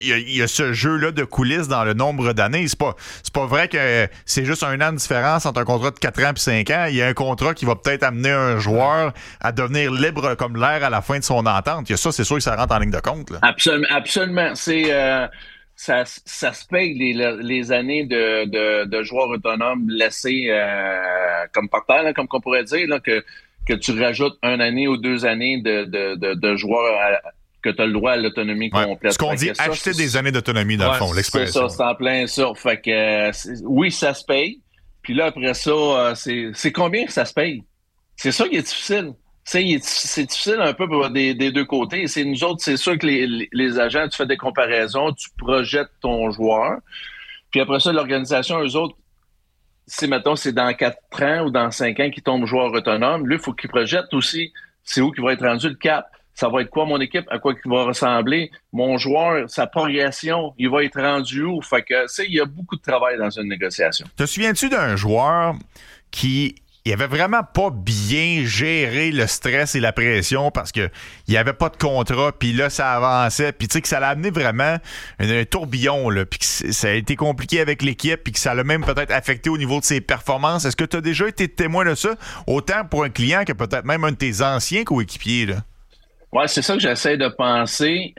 il y a ce jeu-là de coulisses dans le nombre d'années. C'est pas vrai que c'est juste un an de différence entre un contrat de 4 ans et 5 ans. Il y a un contrat qui va peut-être amener un joueur à devenir libre comme l'air à la fin de son entente. Il y a ça, c'est sûr que ça rentre en ligne de compte. Là. Absolument. C'est... Ça se paye les années de joueurs autonomes laissés comme par terre, là, comme qu'on pourrait dire, là, que tu rajoutes 1 année ou 2 années de joueurs que tu as le droit à l'autonomie complète. Ce qu'on dit, acheter des années d'autonomie, dans le fond, l'expression. C'est ça, c'est en plein ça. Fait que, oui, ça se paye. Puis là, après ça, c'est combien que ça se paye? C'est ça qui est difficile. C'est difficile un peu des deux côtés. C'est nous autres, c'est sûr que les agents, tu fais des comparaisons, tu projettes ton joueur. Puis après ça, l'organisation, eux autres, mettons, c'est dans 4 ans ou dans 5 ans qu'ils tombent joueur autonome. Lui, il faut qu'ils projettent aussi c'est où qu'il va être rendu le cap. Ça va être quoi mon équipe, à quoi il va ressembler. Mon joueur, sa progression, il va être rendu où? Fait que, il y a beaucoup de travail dans une négociation. Te souviens-tu d'un joueur qui... il avait vraiment pas bien géré le stress et la pression parce que il y avait pas de contrat, puis là ça avançait, puis tu sais que ça l'a amené vraiment un tourbillon là, puis que ça a été compliqué avec l'équipe, puis que ça l'a même peut-être affecté au niveau de ses performances. Est-ce que tu as déjà été témoin de ça, autant pour un client que peut-être même un de tes anciens coéquipiers là? Ouais, c'est ça que j'essaie de penser.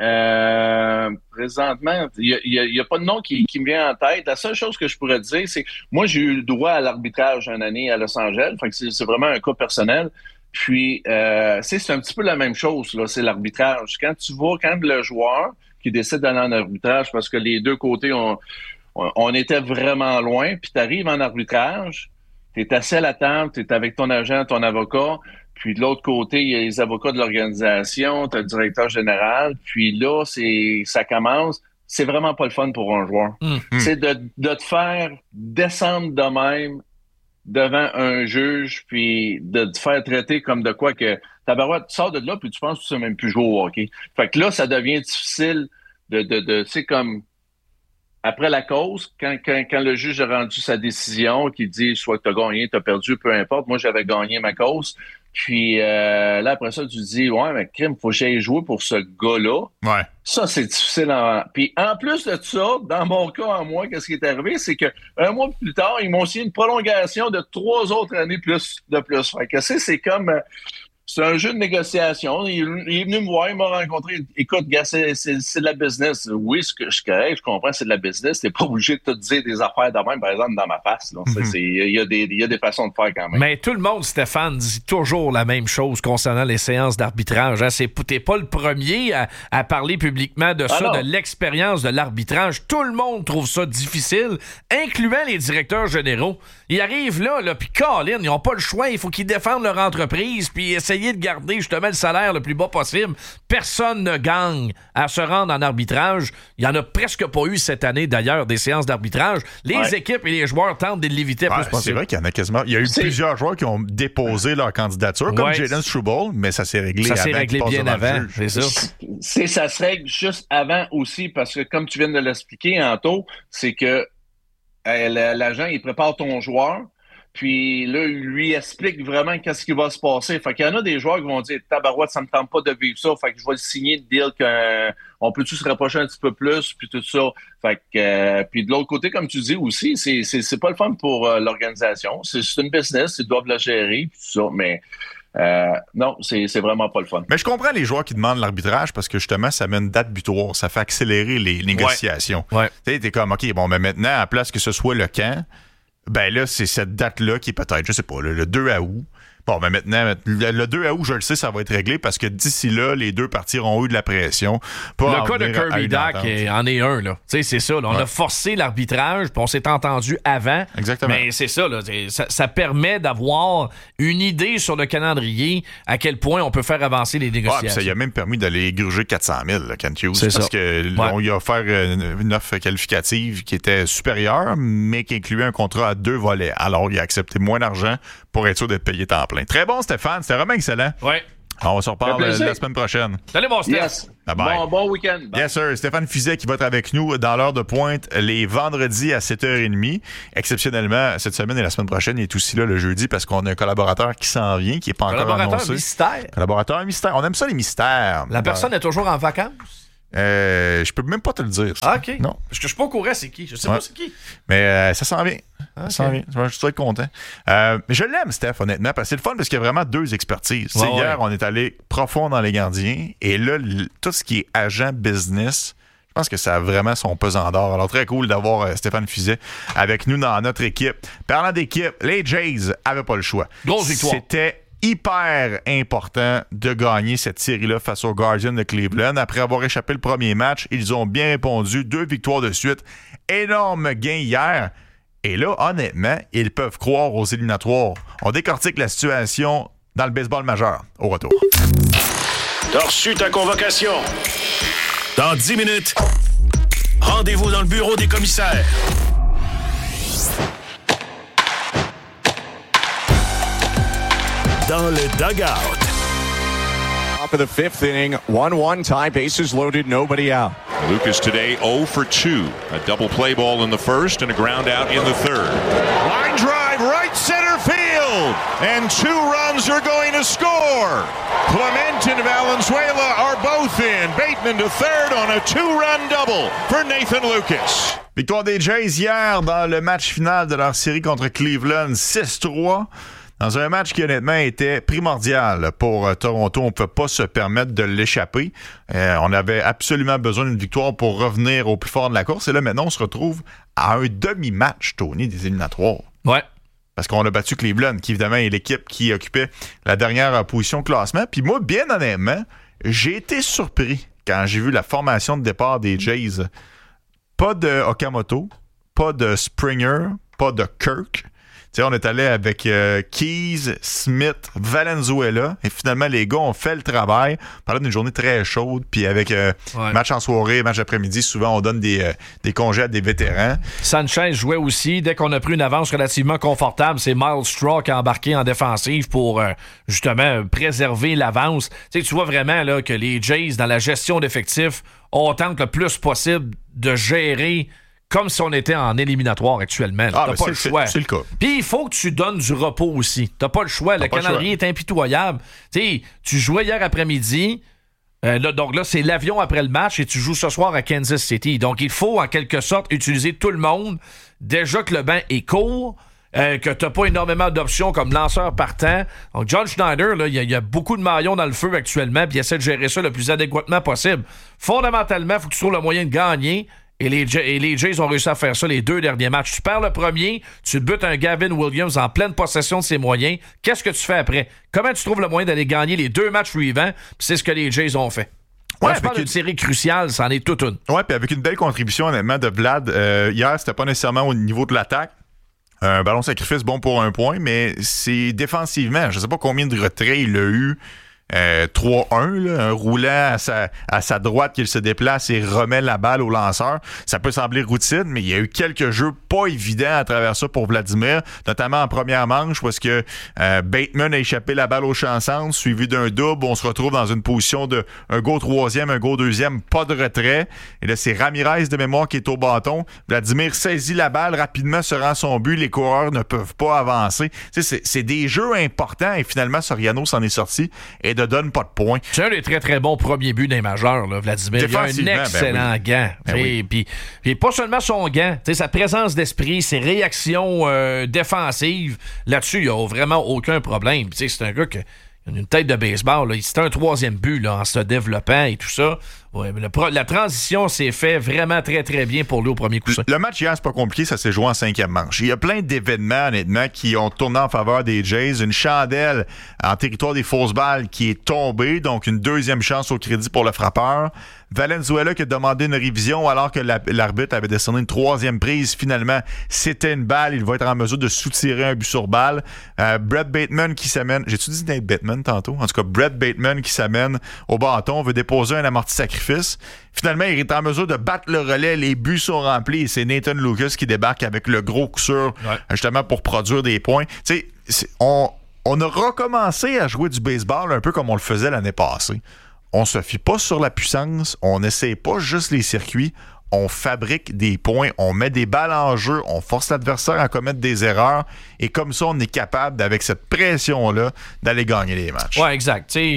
Présentement, il y a pas de nom qui me vient en tête. La seule chose que je pourrais dire, c'est que moi, j'ai eu le droit à l'arbitrage une année à Los Angeles. Fait que c'est vraiment un cas personnel. Puis, c'est un petit peu la même chose, là, c'est l'arbitrage. Quand le joueur qui décide d'aller en arbitrage, parce que les deux côtés, on était vraiment loin, puis tu arrives en arbitrage, tu es assis à la table, tu es avec ton agent, ton avocat. Puis de l'autre côté, il y a les avocats de l'organisation, tu as le directeur général. Puis là, ça commence. C'est vraiment pas le fun pour un joueur. C'est de te faire descendre de même devant un juge, puis de te faire traiter comme de quoi que tabarouette, tu sors de là, puis tu penses que tu sais même plus jouer au hockey. Fait que là, ça devient difficile de tu sais, comme après la cause, quand le juge a rendu sa décision, qui dit soit que tu as gagné, tu as perdu, peu importe. Moi, j'avais gagné ma cause. Puis là, après ça, tu dis, ouais, mais crime, faut que j'aille jouer pour ce gars-là. Ouais. Ça, c'est difficile. Puis en plus de ça, dans mon cas, en moi, qu'est-ce qui est arrivé, c'est que un mois plus tard, ils m'ont signé une prolongation de 3 autres années de plus. Fait que c'est comme... c'est un jeu de négociation. Il est venu me voir, il m'a rencontré. Écoute, gars, c'est de la business. Oui, je correct, je comprends, c'est de la business. T'es pas obligé de te dire des affaires de même, par exemple, dans ma face. Il y a des façons de faire quand même. Mais tout le monde, Stéphane, dit toujours la même chose concernant les séances d'arbitrage. Hein? T'es pas le premier à parler publiquement de ça, de l'expérience de l'arbitrage. Tout le monde trouve ça difficile, incluant les directeurs généraux. Ils arrivent là puis Colin, ils n'ont pas le choix. Il faut qu'ils défendent leur entreprise, puis essayer de garder justement le salaire le plus bas possible. Personne ne gagne à se rendre en arbitrage. Il n'y en a presque pas eu cette année, d'ailleurs, des séances d'arbitrage. Les équipes et les joueurs tentent de l'éviter le plus possible. C'est vrai qu'il y en a quasiment. Il y a eu plusieurs joueurs qui ont déposé leur candidature, comme Jayden Struble, mais ça s'est réglé ça s'est réglé bien avant, c'est ça. Ça se règle juste avant aussi, parce que comme tu viens de l'expliquer, Anto, c'est que l'agent, il prépare ton joueur, puis là, il lui explique vraiment qu'est-ce qui va se passer. Fait qu'il y en a des joueurs qui vont dire « Tabarouette, ça me tente pas de vivre ça, fait que je vais le signer, le deal qu'on peut-tu se rapprocher un petit peu plus, puis tout ça. » Fait que, puis de l'autre côté, comme tu dis aussi, c'est pas le fun pour l'organisation. C'est une business, ils doivent la gérer, puis tout ça, mais... non, c'est vraiment pas le fun. Mais je comprends les joueurs qui demandent l'arbitrage parce que justement, ça met une date butoir. Ça fait accélérer les négociations. Ouais. Tu sais, t'es comme, OK, bon, mais maintenant, à la place que ce soit le camp, ben là, c'est cette date-là qui est peut-être, je sais pas, le 2 août. Bon, mais maintenant, le 2 août, je le sais, ça va être réglé parce que d'ici là, les deux parties auront eu de la pression. Le cas de Kirby Dach en est un, là. Tu sais, c'est ça, là. On a forcé l'arbitrage, puis on s'est entendu avant. Exactement. Mais c'est ça, là. Ça permet d'avoir une idée sur le calendrier, à quel point on peut faire avancer les négociations. Ça y a même permis d'aller gruger 400 000, là, Kent Hughes. C'est parce ça. qu'on lui a offert une offre qualificative qui était supérieure, mais qui incluait un contrat à 2 volets. Alors, il a accepté moins d'argent pour être sûr d'être payé temps plein. Très bon, Stéphane. C'était vraiment excellent. Oui. On se reparle la semaine prochaine. Salut, mon Steph. Yes. Bye-bye. Bon week-end. Bye. Yes, sir. Stéphane Fizet qui va être avec nous dans l'heure de pointe les vendredis à 7h30. Exceptionnellement, cette semaine et la semaine prochaine, il est aussi là le jeudi parce qu'on a un collaborateur qui s'en vient, qui n'est pas encore annoncé. Mystère. Collaborateur mystère. On aime ça, les mystères. La personne est toujours en vacances? Je peux même pas te le dire. Ça. Ah, OK. Non. Parce que je suis pas au courant, c'est qui. Je sais pas c'est qui. Mais ça s'en vient. Okay. Ça s'en vient. Je suis très content. Mais je l'aime, Steph, honnêtement, parce que c'est le fun parce qu'il y a vraiment deux expertises. Hier, on est allé profond dans les gardiens. Et là, tout ce qui est agent business, je pense que ça a vraiment son pesant d'or. Alors, très cool d'avoir Stéphane Fiset avec nous dans notre équipe. Parlant d'équipe, les Jays n'avaient pas le choix. Grosse victoire. C'était hyper important de gagner cette série-là face aux Guardians de Cleveland. Après avoir échappé le premier match, ils ont bien répondu. 2 victoires de suite. Énorme gain hier. Et là, honnêtement, ils peuvent croire aux éliminatoires. On décortique la situation dans le baseball majeur. Au retour. T'as reçu ta convocation. Dans 10 minutes, rendez-vous dans le bureau des commissaires. Dans le dugout. Top of the fifth inning, 1-1 tie, bases loaded, nobody out. Lucas today 0 for 2. A double play ball in the first and a ground out in the third. Line drive, right center field. And 2 runs are going to score. Clement and Valenzuela are both in. Bateman to third on a 2-run double for Nathan Lucas. Victoire des Jays hier dans le match final de leur série contre Cleveland, 6-3. Dans un match qui, honnêtement, était primordial pour Toronto. On ne pouvait pas se permettre de l'échapper. On avait absolument besoin d'une victoire pour revenir au plus fort de la course. Et là, maintenant, on se retrouve à un demi-match, Tony, des éliminatoires. Ouais. Parce qu'on a battu Cleveland, qui, évidemment, est l'équipe qui occupait la dernière position au classement. Puis moi, bien honnêtement, j'ai été surpris quand j'ai vu la formation de départ des Jays. Pas de Okamoto, pas de Springer, pas de Kirk. Tu sais, on est allé avec Keys, Smith, Valenzuela, et finalement, les gars ont fait le travail. On parlait d'une journée très chaude, puis avec match en soirée, match après-midi, souvent, on donne des congés à des vétérans. Sanchez jouait aussi. Dès qu'on a pris une avance relativement confortable, c'est Miles Straw qui a embarqué en défensive pour, justement, préserver l'avance. Tu sais, tu vois vraiment là, que les Jays, dans la gestion d'effectifs, on tente le plus possible de gérer comme si on était en éliminatoire actuellement. T'as pas le choix. C'est le cas. Puis il faut que tu donnes du repos aussi. T'as pas le choix. Le calendrier est impitoyable. T'sais, tu jouais hier après-midi. Donc là, c'est l'avion après le match et tu joues ce soir à Kansas City. Donc il faut en quelque sorte utiliser tout le monde. Déjà que le banc est court. Que t'as pas énormément d'options comme lanceur partant. Donc John Schneider, il y a beaucoup de maillons dans le feu actuellement, puis il essaie de gérer ça le plus adéquatement possible. Fondamentalement, il faut que tu trouves le moyen de gagner. Et les Jays ont réussi à faire ça les 2 derniers matchs. Tu perds le premier, tu butes un Gavin Williams en pleine possession de ses moyens. Qu'est-ce que tu fais après? Comment tu trouves le moyen d'aller gagner les 2 matchs suivants? Puis c'est ce que les Jays ont fait. Ouais, je parle d'une série cruciale, c'en est toute une. Ouais, puis avec une belle contribution, honnêtement, de Vlad. Hier, c'était pas nécessairement au niveau de l'attaque. Un ballon sacrifice bon pour 1 point, mais c'est défensivement. Je sais pas combien de retraits il a eu. 3-1, là, un roulant à sa droite qu'il se déplace et remet la balle au lanceur. Ça peut sembler routine, mais il y a eu quelques jeux pas évidents à travers ça pour Vladimir, notamment en première manche, où est-ce que Bateman a échappé la balle au champ centre, suivi d'un double. On se retrouve dans une position de un go troisième, un go deuxième, pas de retrait. Et là, c'est Ramirez de mémoire qui est au bâton. Vladimir saisit la balle, rapidement se rend son but. Les coureurs ne peuvent pas avancer. C'est des jeux importants et finalement, Soriano s'en est sorti et ne donne pas de points. C'est un des très très bons premiers buts des majeurs, là, Vladimir. Il a un excellent gant. Puis pas seulement son gant, sa présence d'esprit, ses réactions défensives. Là-dessus, il n'y a vraiment aucun problème. C'est un gars qui a une tête de baseball. Là. C'était un 3e but là, en se développant et tout ça. Ouais, mais la transition s'est fait vraiment très, très bien pour lui au premier coup. Le match hier, c'est pas compliqué, ça s'est joué en 5e manche. Il y a plein d'événements, honnêtement, qui ont tourné en faveur des Jays. Une chandelle en territoire des fausses balles qui est tombée, donc une 2e chance au crédit pour le frappeur. Valenzuela qui a demandé une révision alors que l'arbitre avait décerné une 3e prise. Finalement, c'était une balle. Il va être en mesure de soutirer un but sur balle. Brett Bateman qui s'amène... J'ai-tu dit Nate Bateman tantôt? En tout cas, Brett Bateman qui s'amène au bâton, veut déposer un amorti sacrifice. Finalement, il est en mesure de battre le relais. Les buts sont remplis et c'est Nathan Lucas qui débarque avec le gros coup sûr, justement pour produire des points. Tu sais, on a recommencé à jouer du baseball un peu comme on le faisait l'année passée. On se fie pas sur la puissance, on n'essaie pas juste les circuits, on fabrique des points, on met des balles en jeu, on force l'adversaire à commettre des erreurs et comme ça, on est capable, avec cette pression-là, d'aller gagner les matchs. Ouais, exact. T'sais,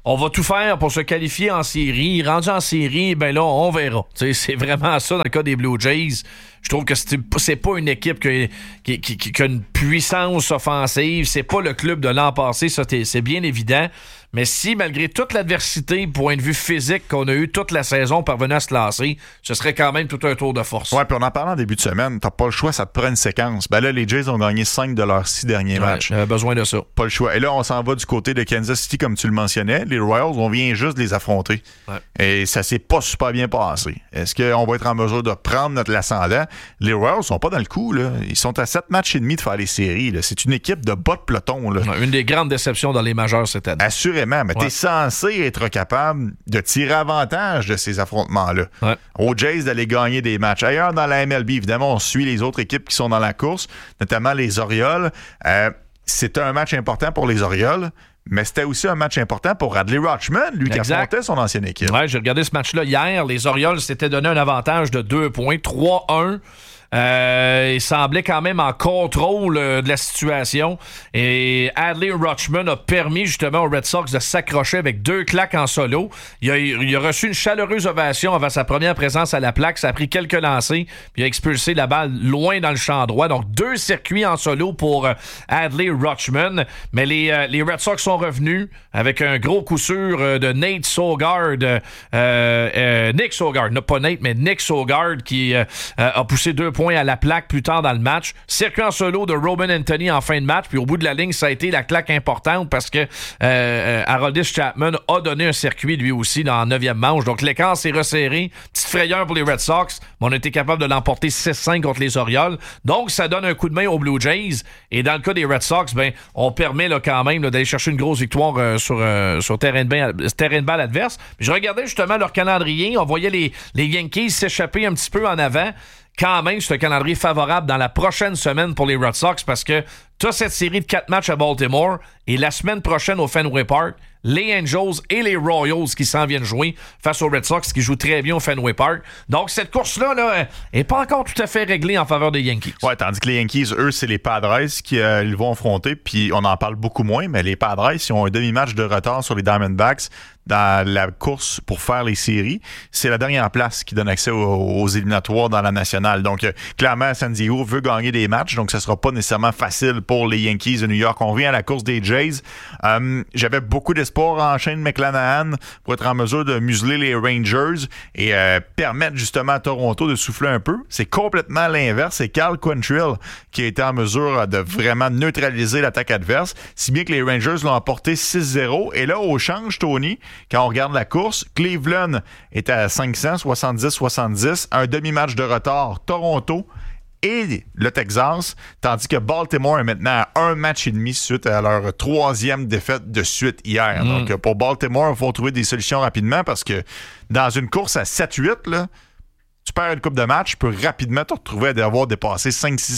on va tout faire pour se qualifier en série. Rendu en série, ben là, on verra. T'sais, c'est vraiment ça dans le cas des Blue Jays. Je trouve que c'est pas une équipe qui a une puissance offensive. C'est pas le club de l'an passé, ça c'est bien évident. Mais si, malgré toute l'adversité, point de vue physique qu'on a eu toute la saison, parvenait à se classer, ce serait quand même tout un tour de force. Ouais, puis on en parlait en début de semaine, t'as pas le choix, ça te prend une séquence. Ben là, les Jays ont gagné 5 de leurs 6 derniers matchs. J'avais besoin de ça. Pas le choix. Et là, on s'en va du côté de Kansas City, comme tu le mentionnais. Les Royals, on vient juste de les affronter. Ouais. Et ça s'est pas super bien passé. Est-ce qu'on va être en mesure de prendre notre ascendant? Les Royals sont pas dans le coup, là. Ils sont à 7 matchs et demi de faire les séries, là. C'est une équipe de bas de peloton, là. Ouais, une des grandes déceptions dans les majeures cette année. Assurément, mais t'es censé être capable de tirer avantage de ces affrontements-là. Ouais. Aux Jays d'aller gagner des matchs. Ailleurs dans la MLB, évidemment, on suit les autres équipes qui sont dans la course, notamment les Orioles. C'était un match important pour les Orioles, mais c'était aussi un match important pour Adley Rutschman, lui qui affrontait son ancienne équipe. Ouais, j'ai regardé ce match-là hier. Les Orioles s'étaient donné un avantage de 2 points, 3-1. Il semblait quand même en contrôle de la situation et Adley Rutschman a permis justement aux Red Sox de s'accrocher avec 2 claques en solo. Il a reçu une chaleureuse ovation avant sa première présence à la plaque. Ça a pris quelques lancers puis il a expulsé la balle loin dans le champ droit. Donc 2 circuits en solo pour Adley Rutschman. Mais les Red Sox sont revenus avec un gros coup sûr de Nate Sogard. Nick Sogard, non pas Nate, mais Nick Sogard qui a poussé 2 points à la plaque plus tard dans le match. Circuit en solo de Robin Anthony en fin de match. Puis au bout de la ligne, ça a été la claque importante parce que Aroldis Chapman a donné un circuit lui aussi dans la 9e manche. Donc l'écart s'est resserré. Petite frayeur pour les Red Sox. Mais on a été capable de l'emporter 6-5 contre les Orioles. Donc ça donne un coup de main aux Blue Jays. Et dans le cas des Red Sox, ben, on permet là, quand même là, d'aller chercher une grosse victoire sur terrain de balle adverse. Puis je regardais justement leur calendrier. On voyait les Yankees s'échapper un petit peu en avant. Quand même, c'est un calendrier favorable dans la prochaine semaine pour les Red Sox parce que tu as cette série de 4 matchs à Baltimore et la semaine prochaine au Fenway Park, les Angels et les Royals qui s'en viennent jouer face aux Red Sox qui jouent très bien au Fenway Park. Donc, cette course-là là, est pas encore tout à fait réglée en faveur des Yankees. Ouais, tandis que les Yankees, eux, c'est les Padres qui ils vont affronter, puis on en parle beaucoup moins, mais les Padres, ils ont un demi-match de retard sur les Diamondbacks dans la course pour faire les séries. C'est la dernière place qui donne accès aux éliminatoires dans la nationale. Donc, clairement, San Diego veut gagner des matchs, donc ça sera pas nécessairement facile pour les Yankees de New York. On revient à la course des Jays. J'avais beaucoup d'espoir en Shane McClanahan pour être en mesure de museler les Rangers et permettre justement à Toronto de souffler un peu. C'est complètement l'inverse. C'est Cal Quantrill qui a été en mesure de vraiment neutraliser l'attaque adverse, si bien que les Rangers l'ont emporté 6-0. Et là, au change, Tony, quand on regarde la course, Cleveland est à 500, 70-70, un demi-match de retard. Toronto et le Texas, tandis que Baltimore est maintenant à 1 match et demi suite à leur 3e défaite de suite hier. Donc, pour Baltimore, il faut trouver des solutions rapidement parce que dans une course à 7-8, là, tu perds une coupe de match, tu peux rapidement te retrouver à devoir dépasser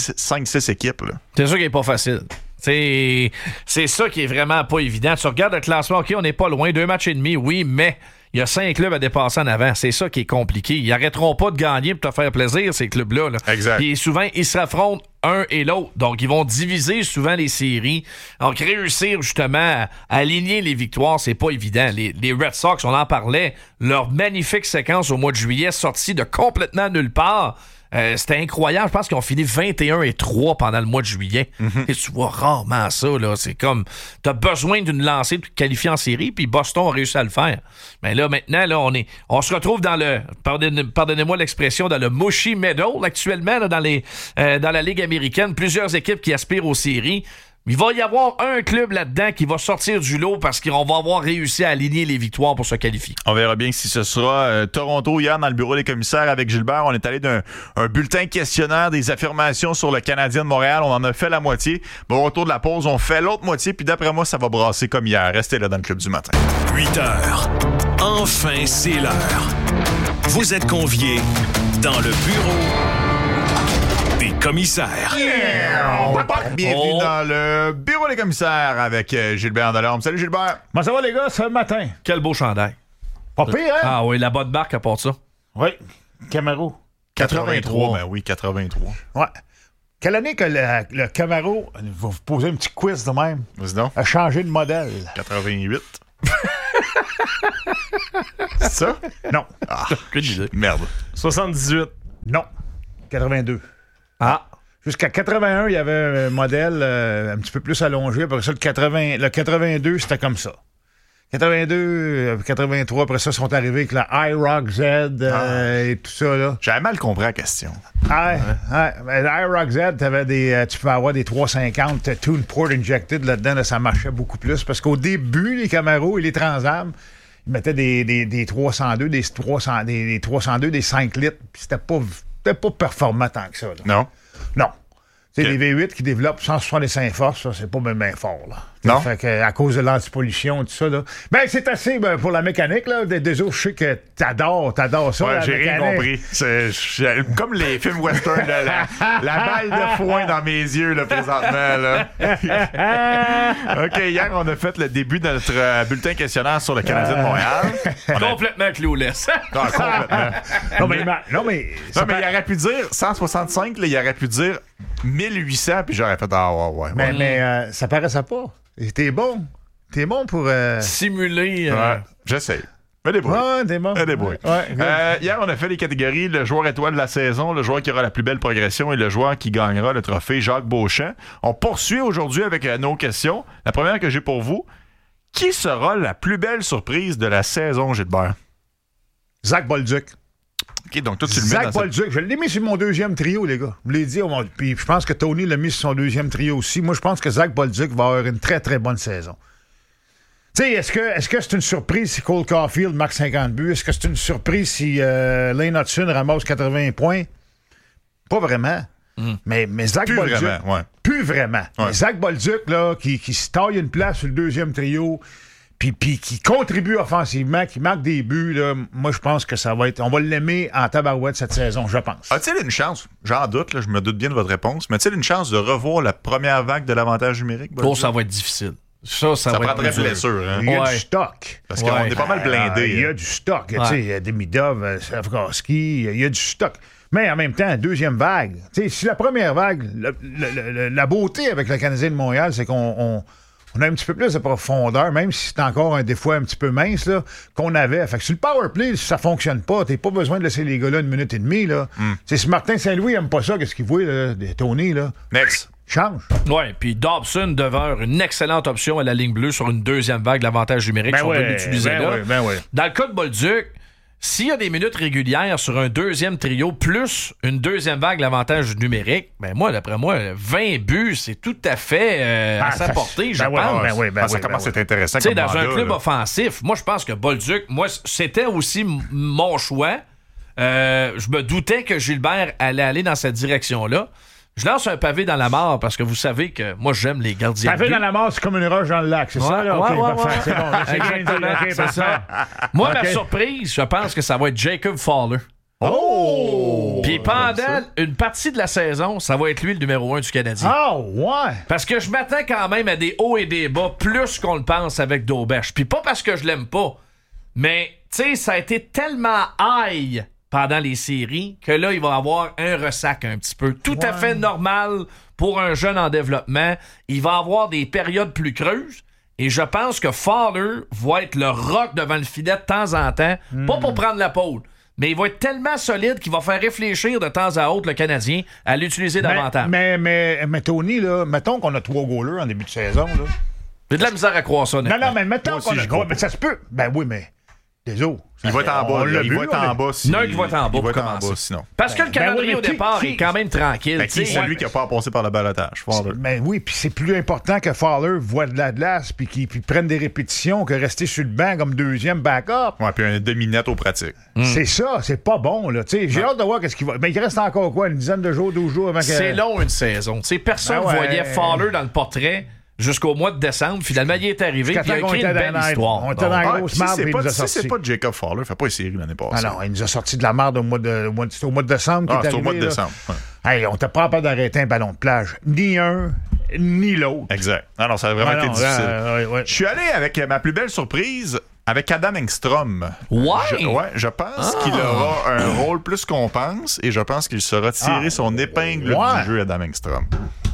5-6 équipes. Là. C'est sûr qu'il n'est pas facile. C'est ça qui est vraiment pas évident. Tu regardes le classement, OK, on n'est pas loin, 2 matchs et demi, oui, mais il y a 5 clubs à dépasser en avant. C'est ça qui est compliqué. Ils n'arrêteront pas de gagner pour te faire plaisir, ces clubs-là. Là. Exact. Puis souvent, ils se affrontent un et l'autre. Donc, ils vont diviser souvent les séries. Donc, réussir justement à aligner les victoires, c'est pas évident. Les Red Sox, on en parlait, leur magnifique séquence au mois de juillet, sortie de complètement nulle part. C'était incroyable. Je pense qu'ils ont fini 21-3 pendant le mois de juillet. Et tu vois rarement ça. Là. C'est comme, t'as besoin d'une lancée pour te qualifier en série, puis Boston a réussi à le faire. Mais là, maintenant, là, on se retrouve dans le, pardonnez-moi l'expression, dans le mushy middle actuellement, là, dans la Ligue américaine. Plusieurs équipes qui aspirent aux séries. Il va y avoir un club là-dedans qui va sortir du lot parce qu'on va avoir réussi à aligner les victoires pour se qualifier. On verra bien si ce sera Toronto. Hier, dans le bureau des commissaires avec Gilbert, on est allé d'un bulletin questionnaire des affirmations sur le Canadien de Montréal. On en a fait la moitié. Bon, au retour de la pause, on fait l'autre moitié. Puis d'après moi, ça va brasser comme hier. Restez là dans le Club du matin. 8 heures. Enfin, c'est l'heure. Vous êtes conviés dans le bureau des commissaires. Bienvenue dans le bureau des commissaires avec Gilbert Delorme. Salut Gilbert. Comment ça va les gars, ce matin? Quel beau chandail. Pas pire, hein? Ah oui, la bonne marque à part ça. Oui, Camaro. 83. Ben oui, 83. Ouais. Quelle année que le Camaro, va vous poser un petit quiz de même, Vas-y donc. a changé de modèle? 88. C'est ça? Non. Ah, Aucune idée. merde. 78. Non. 82. Ah. Jusqu'à 81, il y avait un modèle un petit peu plus allongé. Après ça, le 82, c'était comme ça. 82, 83, après ça, sont arrivés avec la iRock Z et tout ça, là. J'avais mal compris la question. Ouais. Mais la iRock Z, tu peux avoir des 350 Tune Port Injected là-dedans, là, ça marchait beaucoup plus. Parce qu'au début, les Camaro et les Trans Am, ils mettaient des 302, des 302, des 5 litres, puis c'était pas performant tant que ça, là. Non? Non. Tu sais, Okay. les V8 qui développent 165 forces, ça, c'est pas bien fort, là. Non? Fait que, à cause de l'antipollution et tout ça, là. Ben, c'est assez pour la mécanique, là. Désolé, je sais que t'adores ça, Ouais, la j'ai rien mécanique. compris. C'est comme les films western, là, la balle de foin dans mes yeux, là, présentement, là. OK, hier, on a fait le début de notre bulletin questionnaire sur le Canadien de Montréal. Complètement clouless. Ah, complètement. Non, mais Non, mais il aurait pu dire 165, là, il aurait pu dire 1800, puis j'aurais fait ouais. Mais ça paraissait pas. Et t'es bon. T'es bon pour... Simuler. Ouais, j'essaie. Fais des bruits. Ouais, t'es bon. Fais des bruits. Ouais. Hier, on a fait les catégories le joueur étoile de la saison, le joueur qui aura la plus belle progression et le joueur qui gagnera le trophée Jacques Beauchamp. On poursuit aujourd'hui avec nos questions. La première que j'ai pour vous, qui sera la plus belle surprise de la saison, Gilbert? Zach Bolduc. OK, donc toi, tu le mets Zach dans cette... Bolduc, je l'ai mis sur mon deuxième trio, les gars. Je l'ai dit, puis je pense que Tony l'a mis sur son deuxième trio aussi. Moi, je pense que Zach Bolduc va avoir une très, très bonne saison. Tu sais, est-ce que c'est une surprise si Cole Caulfield marque 50 buts? Est-ce que c'est une surprise si Lane Hudson ramasse 80 points? Pas vraiment. Mais Zach Plus Bolduc... vraiment, ouais. Plus vraiment. Ouais. Mais Zach Bolduc, là, qui se taille une place sur le deuxième trio... Puis qui contribue offensivement, qui marque des buts, là, moi, je pense que ça va être... On va l'aimer en tabarouette cette saison, je pense. A-t-il une chance, j'en doute, là, je me doute bien de votre réponse, mais a-t-il une chance de revoir la première vague de l'avantage numérique? Oh, ça va être difficile. Ça Ça va être prendrait dur. blessure, hein? Il y a Ouais. du stock. Parce qu'on est pas mal blindé. Il y a du stock. Tu Ouais. sais, il y a Demidov, Slavkovski, il y a du stock. Mais en même temps, deuxième vague. Tu sais, si la première vague, la beauté avec le Canadien de Montréal, c'est qu'on a un petit peu plus de profondeur, même si c'est encore des fois un petit peu mince, là, qu'on avait. Fait que sur le power play, si ça fonctionne pas, t'as pas besoin de laisser les gars là 1 minute et demie, là. Si Martin Saint-Louis aime pas ça, qu'est-ce qu'il voit, là, Tony, là? Next. Change. Ouais, puis Dobson demeure une excellente option à la ligne bleue sur une deuxième vague, l'avantage numérique, si on veut l'utiliser là. ouais. Dans le cas de Bolduc, s'il y a des minutes régulières sur un deuxième trio plus une deuxième vague, l'avantage numérique, ben moi, d'après moi, 20 buts, c'est tout à fait à sa portée, je pense. Ça commence à être intéressant. Tu sais, comme dans un mandat, club là. offensif, moi, je pense que Bolduc, moi, c'était aussi mon choix. Je me doutais que Gilbert allait aller dans cette direction-là. Je lance un pavé dans la mare parce que vous savez que moi, j'aime les gardiens de Pavé but. dans la masse, c'est comme une roche dans le lac, c'est ça, là? Ouais, OK, ouais, parfait, ouais. c'est bon. là, c'est Exactement, bien dit, OK, c'est parfait. ça. Moi, ma OK. surprise, je pense que ça va être Jacob Fowler. Oh! Puis pendant une partie de la saison, ça va être lui le numéro 1 du Canadien. Ah, ouais! Parce que je m'attends quand même à des hauts et des bas plus qu'on le pense avec Daubèche. Puis pas parce que je l'aime pas, mais tu sais, ça a été tellement high pendant les séries que là, il va avoir un ressac un petit peu. Tout à fait normal pour un jeune en développement. Il va avoir des périodes plus creuses. Et je pense que Fowler va être le rock devant le filet de temps en temps. Pas pour prendre la pôle, mais il va être tellement solide qu'il va faire réfléchir de temps à autre le Canadien à l'utiliser davantage. Mais Tony, là, mettons qu'on a 3 goalers en début de saison, là. J'ai de la misère à croire ça, Non, mais mettons Moi aussi, qu'on a je crois 3, mais ça se peut. Ben oui, mais désolé. Il va être en bas. l'a Il vu, va être en bas. Il y en a un qui va être en bas Il pour va être en commencer. bas, sinon. Parce que le calendrier oui, au mais départ qui- est quand même tranquille. Ben, qui est tu sais. celui qui n'a pas passé par le balotage? Fowler. Ben oui, puis c'est plus important que Fowler voit de la glace puis qu'il prenne des répétitions que rester sur le banc comme deuxième backup. Ouais, puis un demi-net aux pratiques. C'est ça, c'est pas bon, là. Tu sais, j'ai hâte de voir qu'est-ce qu'il va. Mais il reste encore quoi, une dizaine de jours, 12 jours avant que. C'est long une saison. Tu sais, personne Ben ouais. voyait Fowler dans le portrait jusqu'au mois de décembre. Finalement, il est arrivé et il a Jusqu'à temps qu'on écrit une était belle dans la- histoire. on était dans la Bon. grosse si marde, c'est puis il pas, nous a si sorti. c'est pas Jacob Fowler, fait pas les séries l'année passée. Ah non, il nous a sorti de la merde au mois de décembre. Ah, qui est c'est au mois de arrivé, là. décembre. Ouais. Hey, on t'a pas capable d'arrêter un ballon de plage. Ni un, ni l'autre. Exact. Non, ça a vraiment Ah été non, difficile. ouais. Je suis allé avec ma plus belle surprise, avec Adam Engstrom. Ouais? Je pense qu'il aura un rôle plus qu'on pense et je pense qu'il saura tirer son épingle Ouais. du jeu, Adam Engstrom.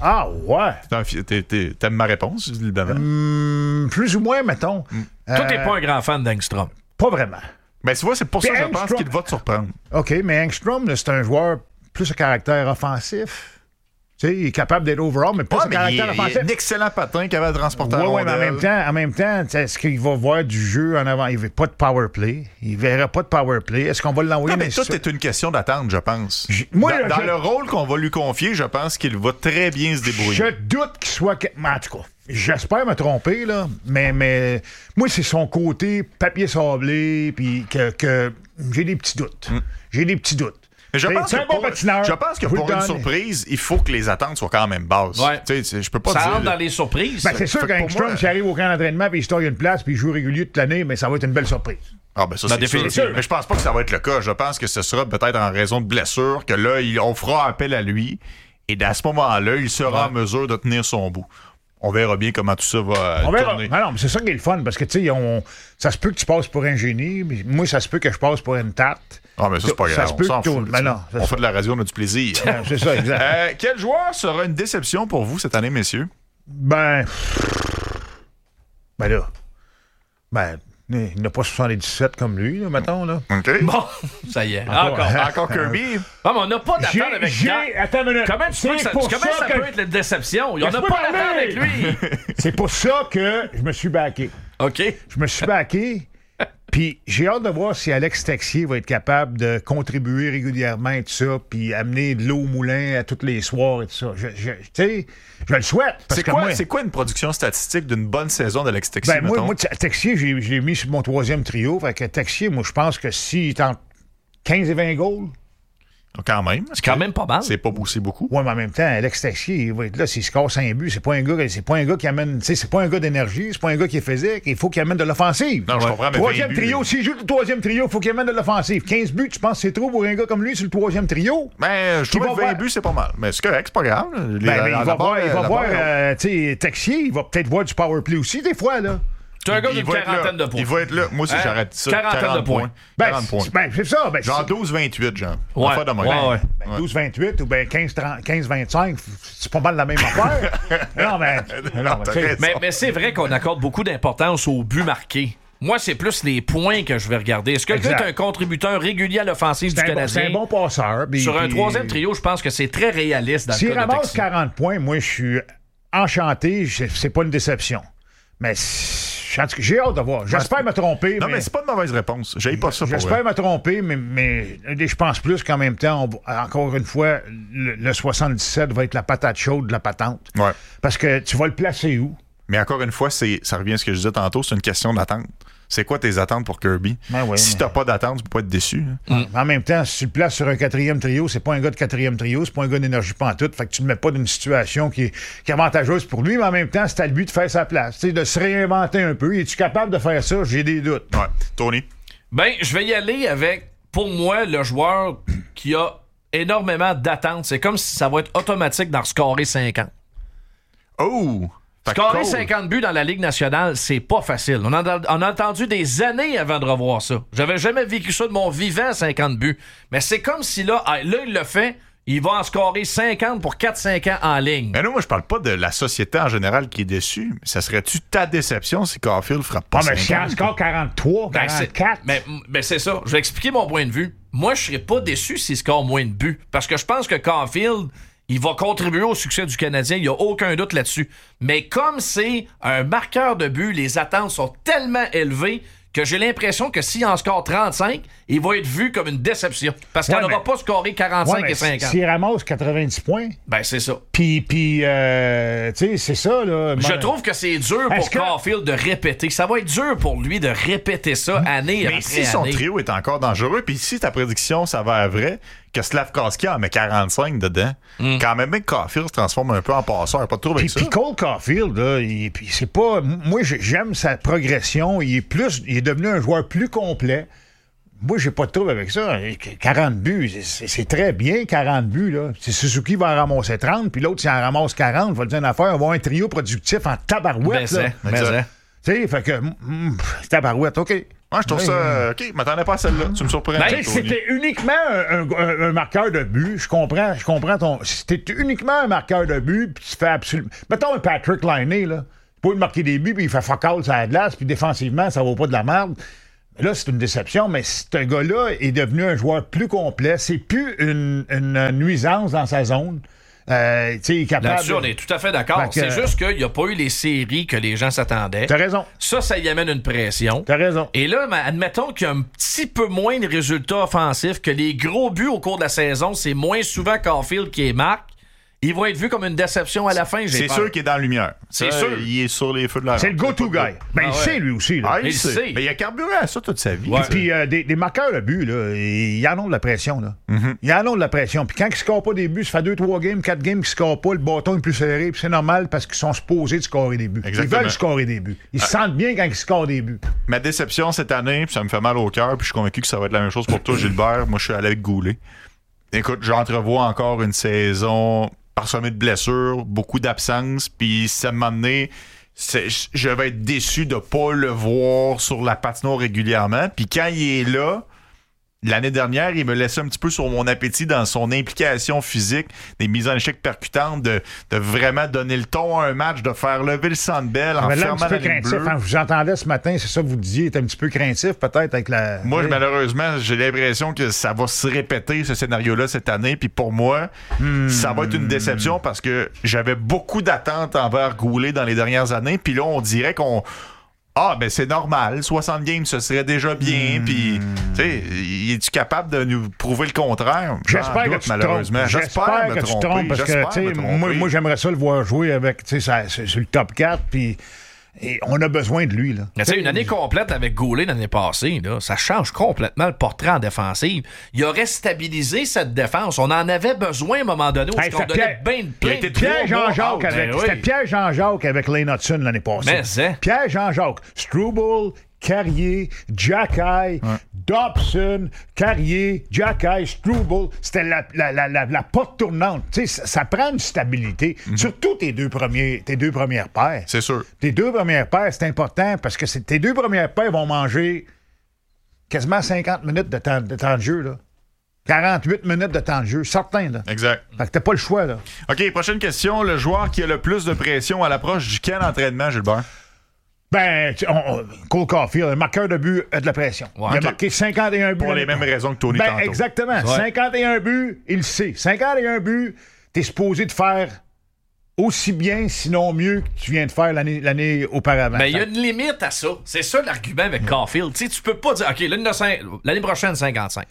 Ah, ouais. T'aimes ma réponse, évidemment? Plus ou moins, mettons. Toi, t'es pas un grand fan d'Angstrom. Pas vraiment. Ben, tu vois, c'est pour ça que je pense Engstrom- qu'il va te surprendre. OK, mais Engstrom, là, c'est un joueur plus à caractère offensif. Tu sais, il est capable d'être overall, mais plus à Mais caractère il offensif. est un excellent patin qui avait de transporter Oui, la mais rondelle. en même temps, est-ce qu'il va voir du jeu en avant? Il ne veut pas de power play. Il ne verra pas de power play. Est-ce qu'on va l'envoyer Non, mais dans tout est une question d'attente, je pense. Dans le rôle qu'on va lui confier, je pense qu'il va très bien se débrouiller. Je doute qu'il soit... En tout cas, j'espère me tromper, là, mais moi, c'est son côté papier sablé, puis que j'ai des petits doutes. J'ai des petits doutes. Mais je pense c'est un bon patineur. Je pense que Faut pour le une donner. surprise, il faut que les attentes soient quand même basses. Ouais. Tu sais, je peux pas Ça dire... rentre dans les surprises. Ben, c'est sûr Fait que pour qu'Angstrom, moi- s'il arrive au camp d'entraînement, puis il se une place, puis il joue régulier toute l'année, mais ça va être une belle surprise. Ah ben ça, Ben, c'est sûr. définitivement. Mais je pense pas que ça va être le cas. Je pense que ce sera peut-être en raison de blessure que là, on fera appel à lui. Et à ce moment-là, il sera en mesure de tenir son bout. On verra bien comment tout ça va On verra. tourner. Non, mais c'est ça qui est le fun, parce que, tu sais, ça se peut que tu passes pour un génie, mais moi, ça se peut que je passe pour une tarte. Ah, mais ça, c'est pas Ça grave. se On peut s'en que tout- fout. ben non, ça On se- fait de la radio, on a du plaisir. C'est ça, exact. Quel joueur sera une déception pour vous cette année, messieurs? Ben là. Il n'a pas 77 comme lui, là, mettons, là. OK. Bon, ça y est. Encore. Kirby? Ah, mais on n'a pas d'attente avec Attends une minute. Comment tu peux que ça, pour comment ça que- peut être la déception? On n'a Laisse-moi pas d'attente parler. avec lui. C'est pour ça que je me suis backé. OK. Je me suis backé, puis j'ai hâte de voir si Alex Texier va être capable de contribuer régulièrement et tout ça, puis amener de l'eau au moulin à tous les soirs et tout ça. Tu sais, je le souhaite. Parce que moi, C'est quoi une production statistique d'une bonne saison d'Alex Texier, ben, moi, mettons? Texier, je l'ai mis sur mon troisième trio. Fait que Texier, moi, je pense que s'il tente 15 et 20 goals, Quand même. C'est quand même pas mal. C'est pas poussé beaucoup. ouais, mais en même temps, Alex Texier, il va être là, s'il score 5 buts, c'est pas un gars qui amène, tu sais, c'est pas un gars d'énergie, c'est pas un gars qui est physique, il faut qu'il amène de l'offensive. Non, je comprends, mais Troisième 20 buts, trio, s'il joue le troisième trio, il faut qu'il amène de l'offensive. 15 buts, tu penses que c'est trop pour un gars comme lui sur le troisième trio? Ben, je trouve que 20 buts, c'est pas mal. Mais c'est correct, c'est pas grave. Ben, mais il va voir, tu sais, Texier, il va peut-être voir du power play aussi, des fois, là. Tu es un gars Il d'une va être là. quarantaine de points. Il va être là. Moi aussi, Hein? j'arrête ça. Quarantaine 40 de points. Ben, 40 points. c'est ça. Ben, Genre 12-28, genre. Ouais. Affaire de même. Ouais. Ben, 12-28 ou ben 15-25, c'est pas mal la même affaire. Non, mais tu sais, Mais c'est vrai qu'on accorde beaucoup d'importance aux buts marqués. Moi, c'est plus les points que je vais regarder. Est-ce que Exact. tu es un contributeur régulier à l'offensive du c'est Canadien? un bon passeur. Sur un puis- troisième trio, je pense que c'est très réaliste dans S'il le cas de ramasse Texier. 40 points, moi, je suis enchanté. C'est pas une déception. Mais en tout cas, j'ai hâte de voir. J'espère me tromper. Non, mais c'est pas de mauvaise réponse. J'aille pas ça pour J'espère vrai. me tromper, mais je pense plus qu'en même temps, encore une fois, le 77 va être la patate chaude de la patente. Ouais. Parce que tu vas le placer où? Mais encore une fois, ça revient à ce que je disais tantôt, c'est une question d'attente. C'est quoi tes attentes pour Kirby? Ben ouais, Si mais- t'as pas d'attente, tu peux pas être déçu. Hein. En même temps, si tu le places sur un quatrième trio, c'est pas un gars de quatrième trio, c'est pas un gars d'énergie pantoute, fait que tu ne mets pas d'une situation qui est avantageuse pour lui, mais en même temps, c'est à lui de faire sa place, tu sais, de se réinventer un peu. Es-tu capable de faire ça? J'ai des doutes. Ouais. Tony? Ben, je vais y aller avec, pour moi, le joueur qui a énormément d'attentes. C'est comme si ça va être automatique d'en scorer 50. Oh! Fait que Scorer Cole- 50 buts dans la Ligue nationale, c'est pas facile. On a attendu des années avant de revoir ça. J'avais jamais vécu ça de mon vivant, 50 buts. Mais c'est comme si là, il le fait, il va en scorer 50 pour 4-5 ans en ligne. Mais non, moi, je parle pas de la société en général qui est déçue. Mais ça serait-tu ta déception si Caulfield frappe pas Ah, mais si 50? en score 43, Ben, 44. Mais c'est ça. Je vais expliquer mon point de vue. Moi, je serais pas déçu s'il score moins de buts. Parce que je pense que Caulfield, il va contribuer au succès du Canadien. Il n'y a aucun doute là-dessus. Mais comme c'est un marqueur de but, les attentes sont tellement élevées que j'ai l'impression que s'il en score 35, il va être vu comme une déception. Parce qu'il Ouais, n'aura mais- pas scoré 45 Ouais, mais et 50. s'il ramasse 90 points, Ben, c'est ça. puis tu sais, c'est ça, là. Je trouve que c'est dur pour Est-ce que- Caulfield de répéter. Ça va être dur pour lui de répéter ça année Mais après si son année. trio est encore dangereux, puis si ta prédiction s'avère vraie, que Slavkovski en met 45 dedans, quand même, Caulfield se transforme un peu en passeur. Pas de trouble avec ça. Puis Cole Caulfield, là, puis c'est pas. Moi, j'aime sa progression. Il est devenu un joueur plus complet. Moi, j'ai pas de trouble avec ça. 40 buts, c'est très bien, 40 buts, là. Si Suzuki va en ramasser 30, puis l'autre, s'il en ramasse 40, il va le dire une affaire, on va avoir un trio productif en tabarouette, là. Mais Exact. c'est. Tu sais, fait que, tabarouette, OK. Moi, je trouve ça... OK, je m'attendais pas à celle-là. Tu me surprends. Ben, c'était uniquement un marqueur de but. Je comprends ton... C'était uniquement un marqueur de but, puis tu fais absolument... Mettons un Patrick Laine, là. Il peut marquer des buts, puis il fait fuck all sur la glace, puis défensivement, ça vaut pas de la merde. Là, c'est une déception, mais ce gars-là est devenu un joueur plus complet. C'est plus une nuisance dans sa zone. Là-dessus, on est tout à fait d'accord. C'est juste qu'il n'y a pas eu les séries que les gens s'attendaient. T'as raison. Ça y amène une pression. T'as raison. Et là, admettons qu'il y a un petit peu moins de résultats offensifs, que les gros buts au cours de la saison, c'est moins souvent Caulfield qui les marque. Ils vont être vus comme une déception à la fin, C'est sûr qu'il est dans la lumière. C'est sûr. Il est sur les feux de la C'est le go-to guy. Ben, il sait, lui aussi. Là. Il sait. Mais il a carburé à ça toute sa vie. Ouais. Puis des marqueurs de but, là, ils en ont de la pression. Là. Ils en ont de la pression. Puis quand ils ne scorent pas des buts, ça fait 2-3 games, 4 games qu'ils ne scorent pas, le bâton est plus serré. Puis c'est normal parce qu'ils sont supposés de scorer des buts. Exactement. Ils veulent scorer des buts. Ils se sentent bien quand ils scorent des buts. Ma déception cette année, puis ça me fait mal au cœur, puis je suis convaincu que ça va être la même chose pour toi, Gilbert. Moi, je suis allé avec Goulet. Écoute, j'entrevois encore une saison parsemée de blessures, beaucoup d'absences, puis ça m'a amené... Je vais être déçu de ne pas le voir sur la patinoire régulièrement. Puis quand il est là, l'année dernière, il me laissait un petit peu sur mon appétit dans son implication physique, des mises en échec percutantes, de vraiment donner le ton à un match, de faire lever le centre belle en fermant la ligne bleue. Hein, j'entendais ce matin, c'est ça que vous disiez, il était un petit peu craintif peut-être avec la... Moi, malheureusement, j'ai l'impression que ça va se répéter, ce scénario-là, cette année. Puis pour moi, ça va être une déception parce que j'avais beaucoup d'attentes envers Goulet dans les dernières années. Puis là, on dirait qu'on... ben c'est normal, 60 games, ce serait déjà bien, puis, tu sais, es-tu capable de nous prouver le contraire? J'espère que tu malheureusement. J'espère que tu trompes, parce que, tu sais, moi, j'aimerais ça le voir jouer avec, tu sais, sur le top 4, puis on a besoin de lui, là. Tu sais, une année complète avec Goulet l'année passée, là, ça change complètement le portrait en défensive. Il aurait stabilisé cette défense. On en avait besoin à un moment donné, parce qu'on donnait plein de Pierre-Jean-Jacques avec... C'était Pierre-Jean-Jacques avec Lane Hudson l'année passée. Mais Pierre-Jean-Jacques, Struble, Carrier, Jacky, Dobson, Carrier, Jacky, Struble. C'était la porte tournante. Tu sais, ça prend une stabilité. Surtout tes deux premières paires. C'est sûr. Tes deux premières paires, c'est important parce que tes deux premières paires vont manger quasiment 50 minutes de temps de jeu, là. 48 minutes de temps de jeu, certain, là. Exact. Fait que t'as pas le choix, là. OK, prochaine question. Le joueur qui a le plus de pression à l'approche du quel entraînement, Gilbert? Ben, Cole Caulfield, un marqueur de but a de la pression. Ouais, il a marqué 51 buts. Pour les mêmes raisons que Tony tantôt. Exactement. Ouais. 51 buts, il le sait. 51 buts, t'es supposé de faire aussi bien, sinon mieux, que tu viens de faire l'année auparavant. Ben, il y a une limite à ça. C'est ça l'argument avec Caulfield. Tu sais, tu peux pas dire, OK, l'année prochaine, 55.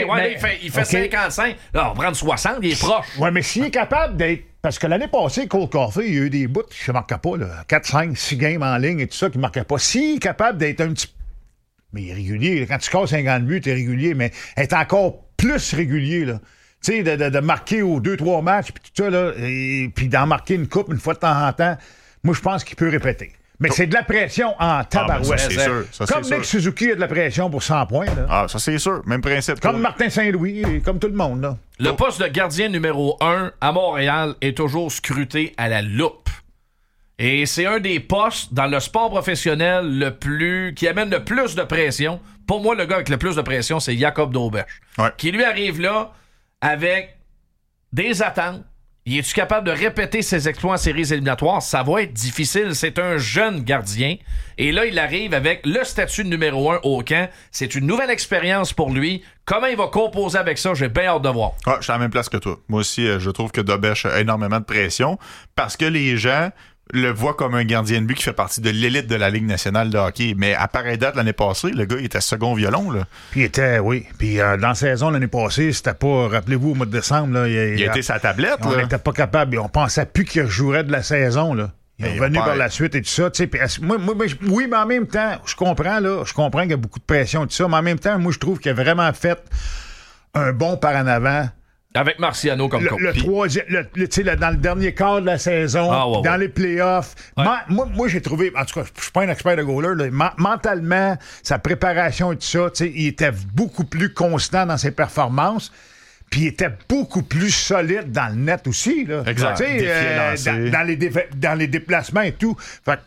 Il fait 55. Là, on va prendre 60, il est proche. Ouais, mais s'il est capable d'être... Parce que l'année passée, Cole Caulfield, il y a eu des bouts qui ne marquaient pas, là. 4, 5, 6 games en ligne et tout ça qui ne marquaient pas. S'il est capable d'être un petit... Mais il est régulier. Quand tu scores 50 buts, t'es régulier, mais être encore plus régulier, là. Tu sais, de marquer aux 2-3 matchs, puis tout ça, là, et puis d'en marquer une coupe une fois de temps en temps, moi, je pense qu'il peut répéter. Mais c'est de la pression en tabarouette. Ça, c'est sûr. Ça, comme Nick Suzuki a de la pression pour 100 points. Là. Ah, ça, c'est sûr. Même principe. Comme Martin Saint-Louis, comme tout le monde. Là. Le poste de gardien numéro 1 à Montréal est toujours scruté à la loupe. Et c'est un des postes dans le sport professionnel qui amène le plus de pression. Pour moi, le gars avec le plus de pression, c'est Jacob Dauberge. Ouais. Qui lui arrive là avec des attentes. Es-tu capable de répéter ses exploits en séries éliminatoires? Ça va être difficile. C'est un jeune gardien. Et là, il arrive avec le statut de numéro 1 au camp. C'est une nouvelle expérience pour lui. Comment il va composer avec ça? J'ai bien hâte de voir. Ah, je suis à la même place que toi. Moi aussi, je trouve que Dauberge a énormément de pression parce que les gens le voit comme un gardien de but qui fait partie de l'élite de la Ligue nationale de hockey. Mais à pareille date, l'année passée, le gars, il était second violon. Là. Puis il était, oui. Puis dans la saison l'année passée, c'était pas, rappelez-vous, au mois de décembre, là, il était sa tablette. On n'était pas capable. On pensait plus qu'il jouerait de la saison. Là. Il est revenu par la suite et tout ça. Oui, mais en même temps, je comprends qu'il y a beaucoup de pression et tout ça, mais en même temps, moi, je trouve qu'il a vraiment fait un bon par en avant. Avec Marciano comme coach. Le troisième, dans le dernier quart de la saison, dans les playoffs. Ouais. Moi, j'ai trouvé, en tout cas, je suis pas un expert de goaler, là, mentalement, sa préparation et tout ça, il était beaucoup plus constant dans ses performances. Puis il était beaucoup plus solide dans le net aussi. Là. Exact. Dans les déplacements et tout. Fait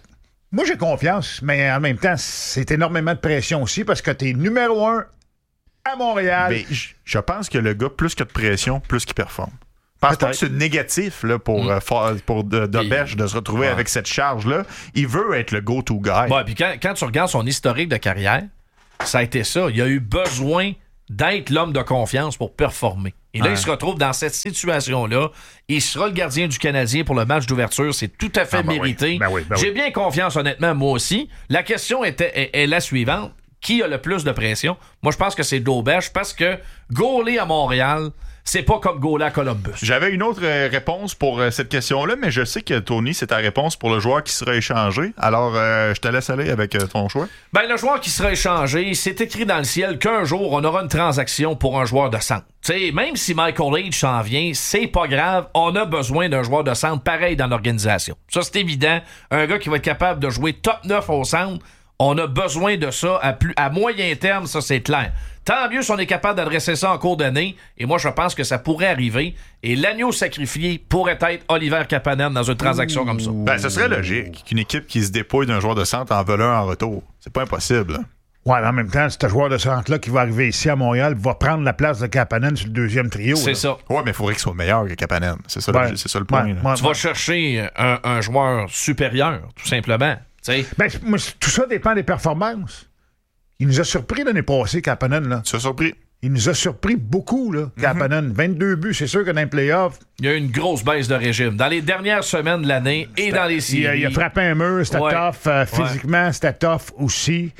Moi, j'ai confiance, mais en même temps, c'est énormément de pression aussi parce que t'es numéro 1 à Montréal. Mais je pense que le gars, plus que de pression, plus qu'il performe. Je pense pas que c'est négatif là, pour Dobèche de se retrouver avec cette charge-là. Il veut être le go-to guy. Ouais, puis quand tu regardes son historique de carrière, ça a été ça. Il a eu besoin d'être l'homme de confiance pour performer. Et là, il se retrouve dans cette situation-là. Il sera le gardien du Canadien pour le match d'ouverture. C'est tout à fait mérité. Oui. J'ai bien confiance, honnêtement, moi aussi. La question est la suivante. Qui a le plus de pression? Moi, je pense que c'est Dobèche parce que goaler à Montréal, c'est pas comme goaler à Columbus. J'avais une autre réponse pour cette question-là, mais je sais que, Tony, c'est ta réponse pour le joueur qui sera échangé. Alors, je te laisse aller avec ton choix. Ben, le joueur qui sera échangé, c'est écrit dans le ciel qu'un jour, on aura une transaction pour un joueur de centre. T'sais, même si Michael H s'en vient, c'est pas grave, on a besoin d'un joueur de centre pareil dans l'organisation. Ça, c'est évident. Un gars qui va être capable de jouer top 9 au centre, on a besoin de ça à moyen terme, ça c'est clair. Tant mieux si on est capable d'adresser ça en cours d'année, et moi je pense que ça pourrait arriver, et l'agneau sacrifié pourrait être Oliver Kapanen dans une transaction comme ça. Ben, ce serait logique qu'une équipe qui se dépouille d'un joueur de centre en vole un en retour. C'est pas impossible. Ouais, mais en même temps, ce joueur de centre-là qui va arriver ici à Montréal va prendre la place de Kapanen sur le deuxième trio. C'est là. ça. Ouais, mais il faudrait qu'il soit meilleur que Kapanen. C'est ça, c'est ça le point. Tu vas chercher un joueur supérieur, tout simplement. Ben, moi, tout ça dépend des performances. Il nous a surpris l'année passée, Kapanen. Là. Tu as surpris? Il nous a surpris beaucoup, là, Kapanen. 22 buts, c'est sûr que dans les playoffs... Il y a eu une grosse baisse de régime. Dans les dernières semaines de l'année et dans les séries. Il a frappé un mur, c'était tough. Physiquement, c'était tough aussi.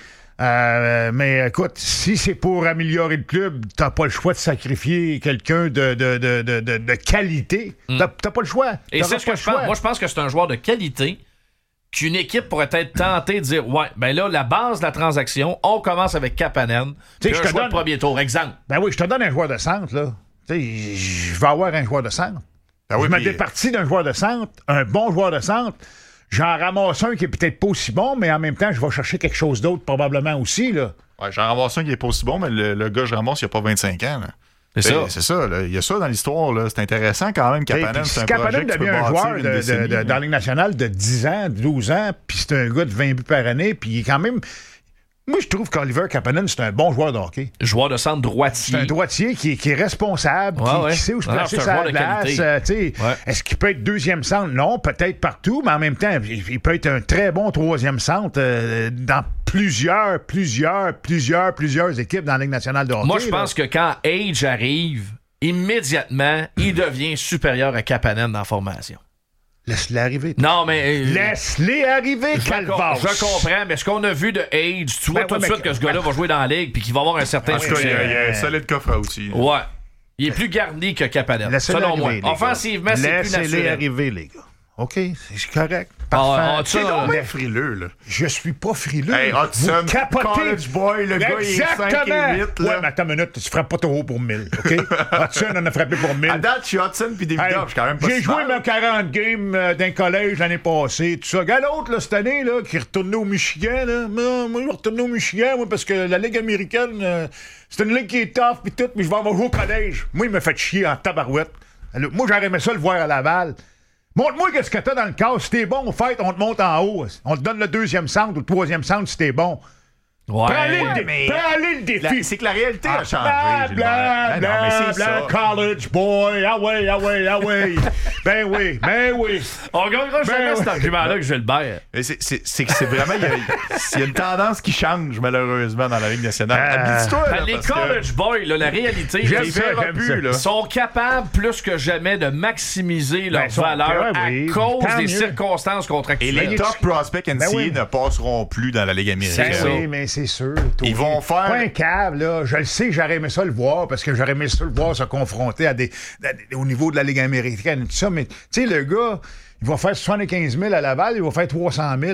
Mais écoute, si c'est pour améliorer le club, t'as pas le choix de sacrifier quelqu'un de qualité. T'as pas le choix. Et c'est ce que je pense. Moi, je pense que c'est un joueur de qualité qu'une équipe pourrait être tentée de dire ben là, la base de la transaction, on commence avec Kapanen. Puis je te donne le premier tour, exemple. Ben oui, je te donne un joueur de centre, là. Je vais avoir un joueur de centre. Ben oui, je me départis d'un joueur de centre, un bon joueur de centre. J'en ramasse un qui est peut-être pas aussi bon, mais en même temps, je vais chercher quelque chose d'autre probablement aussi, là. Ouais, j'en ramasse un qui est pas aussi bon, mais le gars que je ramasse, il a pas 25 ans, là. C'est ça, là. Il y a ça dans l'histoire, là. C'est intéressant quand même, Kapanen. Si Kapanen devient un joueur dans la Ligue nationale de 10 ans, 12 ans, puis c'est un gars de 20 buts par année, puis il est quand même... Moi, je trouve qu'Oliver Kapanen, c'est un bon joueur de hockey. Joueur de centre droitier. C'est un droitier qui est responsable, qui sait où se placer sa glace. Est-ce qu'il peut être deuxième centre? Non, peut-être partout, mais en même temps, il peut être un très bon troisième centre dans plusieurs équipes dans la Ligue nationale de hockey. Moi, je pense que quand Age arrive, immédiatement, il devient supérieur à Kapanen dans la formation. Laisse-les arriver. Non, mais... Laisse-les arriver, Calvas. Je comprends, mais ce qu'on a vu de Age, tu vois tout de suite que ce gars-là va jouer dans la Ligue puis qu'il va avoir un certain succès. Il y a un solide coffre aussi. Ouais. Il est plus garni que Kapanen, selon moi. Offensivement, c'est plus naturel. Laissez-les arriver, les gars. OK, c'est correct. Parfait. C'est donc frileux, là. Je suis pas frileux. Hey, Hudson, college boy, le gars, il est 5 et 8, là. Ouais, mais attends une minute, tu frappes pas trop haut pour 1000, OK? Hudson en a frappé pour 1000. À date, je suis Hudson puis Davidoff, je suis quand même pas J'ai joué mes 40 games d'un collège l'année passée, tout ça. Regarde l'autre, là, cette année, là, qui est retourné au Michigan, là. Moi, je vais retourner au Michigan, moi, parce que la Ligue américaine, c'est une ligue qui est tough puis tout, mais je vais avoir joué au collège. Moi, il m'a fait chier en tabarouette. Alors, moi, j'aurais aimé ça le voir à Laval. Montre-moi qu'est-ce que t'as dans le cas. Si t'es bon, au fait, on te monte en haut. On te donne le deuxième centre ou le troisième centre si t'es bon. Ouais, prends-le le défi. C'est que la réalité a changé, Bla, college boy. Ah ouais. Ben oui. On gagnera jamais cet argument-là que Gilbert. C'est que c'est vraiment... Il y a une tendance qui change, malheureusement, dans la Ligue nationale. Habite-toi, là, les college boys, là, la réalité, ils sont capables plus que jamais de maximiser leur valeur à cause des circonstances contractuelles. Et les top prospects NCAA ne passeront plus dans la Ligue américaine. Oui, mais c'est sûr. Ils vont faire... Pas un câble, là. Je le sais, j'aurais aimé ça le voir, parce que j'aurais aimé ça le voir se confronter au niveau de la Ligue américaine et tout ça. Mais, tu sais, le gars, il va faire 75 000 à Laval, il va faire 300 000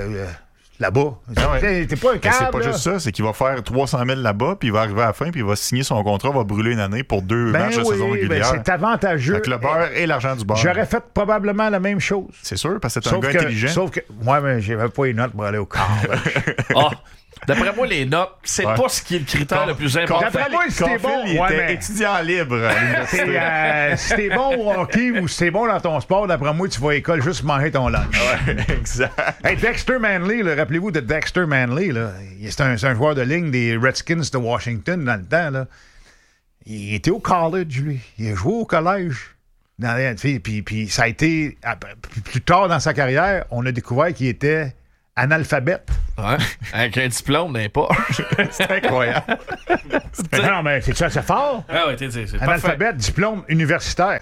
là-bas. T'es pas un câble, c'est pas juste ça, c'est qu'il va faire 300 000 là-bas, puis il va arriver à la fin, puis il va signer son contrat, va brûler une année pour 2 matchs de saison régulière. C'est avantageux. Avec le beurre et l'argent du beurre. J'aurais fait probablement la même chose. C'est sûr, parce que c'est un gars intelligent. Sauf que moi, j'avais pas les notes pour aller au college. D'après moi, les notes, c'est pas ce qui est le critère le plus important. D'après moi, si t'es bon, il était étudiant libre à l'université. Si t'es bon au hockey ou si t'es bon dans ton sport, d'après moi, tu vas à l'école juste manger ton lunch. Ouais, exact. Hey, Dexter Manley, là, rappelez-vous de Dexter Manley. Là. C'est un joueur de ligne des Redskins de Washington dans le temps. Là. Il était au college, lui. Il a joué au collège. Puis ça a été... Plus tard dans sa carrière, on a découvert qu'il était analphabète. Ouais, avec un diplôme d'un pas. C'est incroyable. Non, mais c'est ça, c'est fort. Ah ouais, c'est analphabète, diplôme universitaire.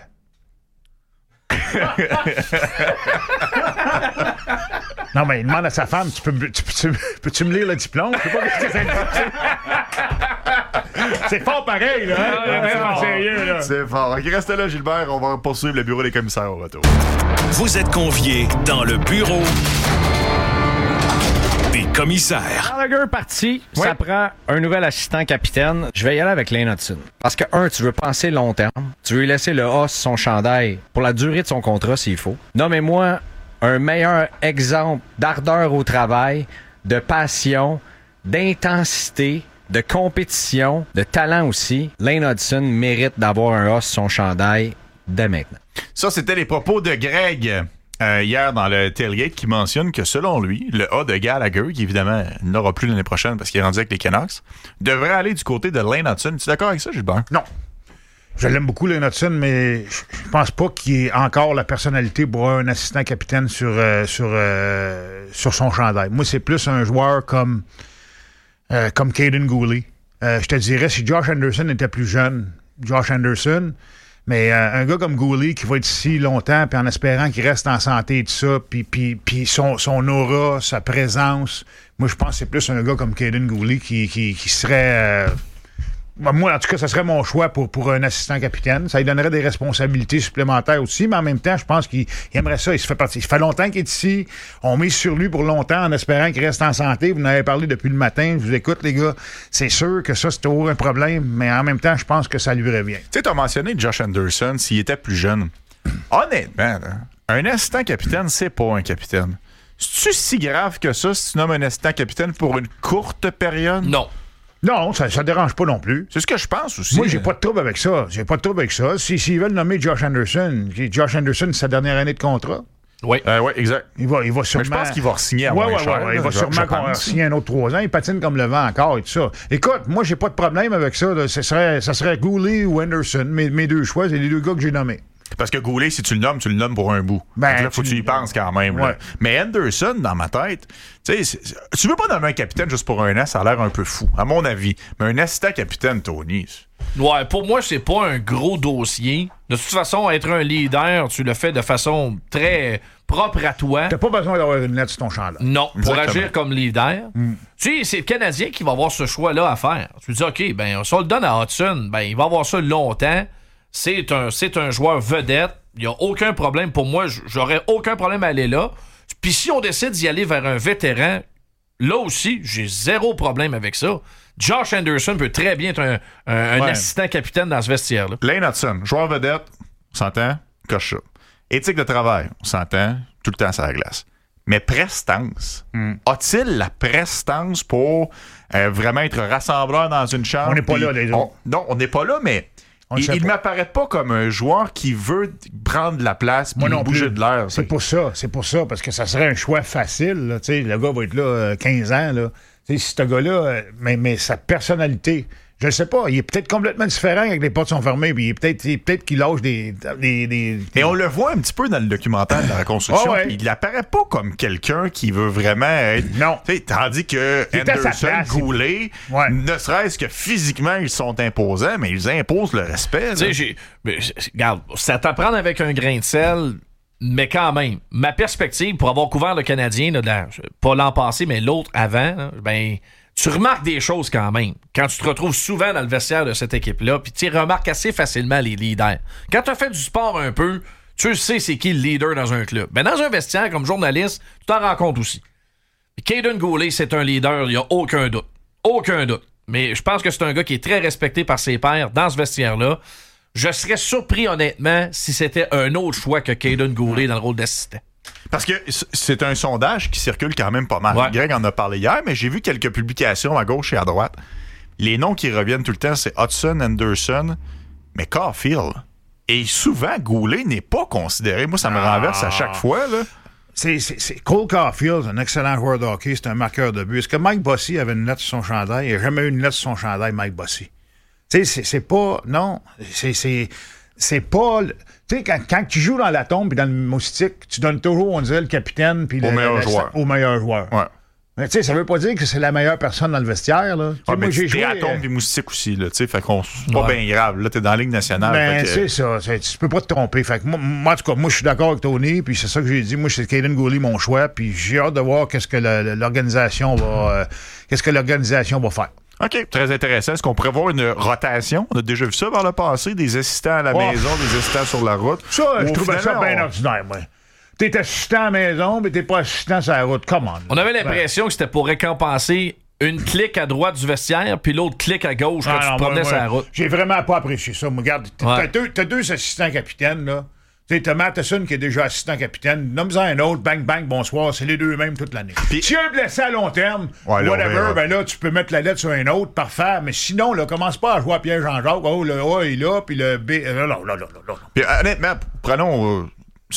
Non, mais il demande à sa femme, peux-tu me lire le diplôme? Je sais pas ce que c'est. C'est fort pareil, là. Hein? Sérieux, là. C'est fort. Ok, restez là, Gilbert. On va poursuivre le bureau des commissaires au retour. Vous êtes conviés dans le bureau des commissaires. Gallagher parti, ça prend un nouvel assistant capitaine. Je vais y aller avec Lane Hutson. Parce que, tu veux penser long terme. Tu veux lui laisser le A sur son chandail pour la durée de son contrat s'il faut. Nommez-moi un meilleur exemple d'ardeur au travail, de passion, d'intensité, de compétition, de talent aussi. Lane Hutson mérite d'avoir un A sur son chandail dès maintenant. Ça, c'était les propos de Greg hier dans le tailgate qui mentionne que selon lui, le A de Gallagher, qui évidemment n'aura plus l'année prochaine parce qu'il est rendu avec les Canucks, devrait aller du côté de Lane Hutson. Es-tu d'accord avec ça, Gilbert? Non. Je l'aime beaucoup, Lane Hutson, mais je pense pas qu'il ait encore la personnalité pour un assistant capitaine sur son chandail. Moi, c'est plus un joueur comme Caden Gooley. Je te dirais, si Josh Anderson était plus jeune, mais un gars comme Gooley qui va être ici longtemps, puis en espérant qu'il reste en santé et tout ça, puis son aura, sa présence, moi, je pense que c'est plus un gars comme Caden Gooley qui serait... moi, en tout cas, ça serait mon choix pour un assistant capitaine. Ça lui donnerait des responsabilités supplémentaires aussi, mais en même temps, je pense qu'il aimerait ça. Il fait longtemps qu'il est ici. On mise sur lui pour longtemps en espérant qu'il reste en santé. Vous en avez parlé depuis le matin. Je vous écoute, les gars. C'est sûr que ça, c'est toujours un problème, mais en même temps, je pense que ça lui revient. Tu sais, tu as mentionné Josh Anderson s'il était plus jeune. Honnêtement, là, un assistant capitaine, c'est pas un capitaine. C'est-tu si grave que ça si tu nommes un assistant capitaine pour une courte période? Non. Non, ça dérange pas non plus. C'est ce que je pense aussi. Moi, j'ai pas de trouble avec ça. S'ils veulent nommer Josh Anderson, c'est sa dernière année de contrat. Oui. Oui, exact. Il va sûrement... Mais je pense qu'il va signer à moins cher. Il va sûrement signer un autre 3 ans. Il patine comme le vent encore et tout ça. Écoute, moi, j'ai pas de problème avec ça. Là. Ça serait Gooley ou Anderson. Mes deux choix, c'est les deux gars que j'ai nommés. Parce que Gooley, si tu le nommes pour un bout. Ben, là, faut que tu y penses quand même. Ouais. Là. Mais Anderson, dans ma tête, tu veux pas nommer un capitaine juste pour un an, ça a l'air un peu fou, à mon avis. Mais un assistant capitaine, Tony... Ouais, pour moi, c'est pas un gros dossier. De toute façon, être un leader, tu le fais de façon très propre à toi. T'as pas besoin d'avoir une lettre sur ton chandail. Non, pour Exactement. agir comme leader. Tu sais, c'est le Canadien qui va avoir ce choix-là à faire. Tu dis, OK, ben, si on le donne à Hudson, ben, il va avoir ça longtemps. C'est un joueur vedette. Il n'y a aucun problème. Pour moi, j'aurais aucun problème à aller là. Puis si on décide d'y aller vers un vétéran, là aussi, j'ai zéro problème avec ça. Josh Anderson peut très bien être un assistant capitaine dans ce vestiaire-là. Lane Hutson, joueur vedette, on s'entend, coche ça. Éthique de travail, on s'entend, tout le temps sur la glace. Mais prestance, a-t-il la prestance pour vraiment être rassembleur dans une chambre? On n'est pas là, les autres. Non, on n'est pas là, mais il ne m'apparaît pas comme un joueur qui veut prendre la place et bouger de l'air. C'est pour ça, parce que ça serait un choix facile. Là. Le gars va être là 15 ans. Là. Si ce gars-là, mais sa personnalité, je ne sais pas, il est peut-être complètement différent quand les portes sont fermées, puis peut-être qu'il lâche des... Et on le voit un petit peu dans le documentaire de la reconstruction, ouais. il apparaît pas comme quelqu'un qui veut vraiment être... Non. Tandis que Anderson, Gooley, ne serait-ce que physiquement, ils sont imposants, mais ils imposent le respect. Regarde, c'est à prendre avec un grain de sel... Mais quand même, ma perspective pour avoir couvert le Canadien, là, pas l'an passé, mais l'autre avant, là, ben, tu remarques des choses quand même. Quand tu te retrouves souvent dans le vestiaire de cette équipe-là, puis tu remarques assez facilement les leaders. Quand tu as fait du sport un peu, tu sais c'est qui le leader dans un club. Ben, dans un vestiaire, comme journaliste, tu t'en rends compte aussi. Caden Gooley, c'est un leader, il n'y a aucun doute. Aucun doute. Mais je pense que c'est un gars qui est très respecté par ses pairs dans ce vestiaire-là. Je serais surpris, honnêtement, si c'était un autre choix que Caden Gooley dans le rôle d'assistant. Parce que c'est un sondage qui circule quand même pas mal. Ouais. Greg en a parlé hier, mais j'ai vu quelques publications à gauche et à droite. Les noms qui reviennent tout le temps, c'est Hudson, Anderson, mais Caulfield. Et souvent, Goulet n'est pas considéré. Moi, ça me renverse à chaque fois. Là. C'est Cole Caulfield, un excellent joueur de hockey, c'est un marqueur de but. Est-ce que Mike Bossy avait une lettre sur son chandail? Il n'y a jamais eu une lettre sur son chandail, Mike Bossy. Tu sais, c'est pas... Non, c'est pas... Tu sais, quand tu joues dans la tombe et dans le moustique, tu donnes toujours, on dirait, le capitaine puis au meilleur joueur. Au meilleur joueur. Ouais. Mais tu sais, ça veut pas dire que c'est la meilleure personne dans le vestiaire, là. Ah, mais j'ai t'es à tombe et moustique aussi, là. Tu sais, fait qu'on... C'est pas bien grave. Là, t'es dans la Ligue nationale. Ben, c'est ça. Tu peux pas te tromper. Fait que moi, en tout cas, moi, je suis d'accord avec Tony, puis c'est ça que j'ai dit. Moi, c'est Caden Goulet, mon choix, puis j'ai hâte de voir qu'est-ce que l'organisation va faire. OK, très intéressant. Est-ce qu'on pourrait voir une rotation? On a déjà vu ça par le passé, des assistants à la maison, des assistants sur la route. Ça, je trouvais ça bien ordinaire, moi. T'es assistant à la maison, mais t'es pas assistant sur la route. Come on. On avait l'impression que c'était pour récompenser une clique à droite du vestiaire, puis l'autre clique à gauche quand tu te promenais sur la route. J'ai vraiment pas apprécié ça. Moi, regarde, t'as deux assistants capitaines, là. Tu sais, t'as Matheson qui est déjà assistant capitaine. Nomme-en un autre, bang, bang, bonsoir. C'est les deux mêmes toute l'année. Puis, si un blessé à long terme, whatever, ben là, tu peux mettre la lettre sur un autre, parfait. Mais sinon, là, commence pas à jouer à Pierre-Jean-Jacques. Oh, le A est là, puis le B... Non. Puis honnêtement, prenons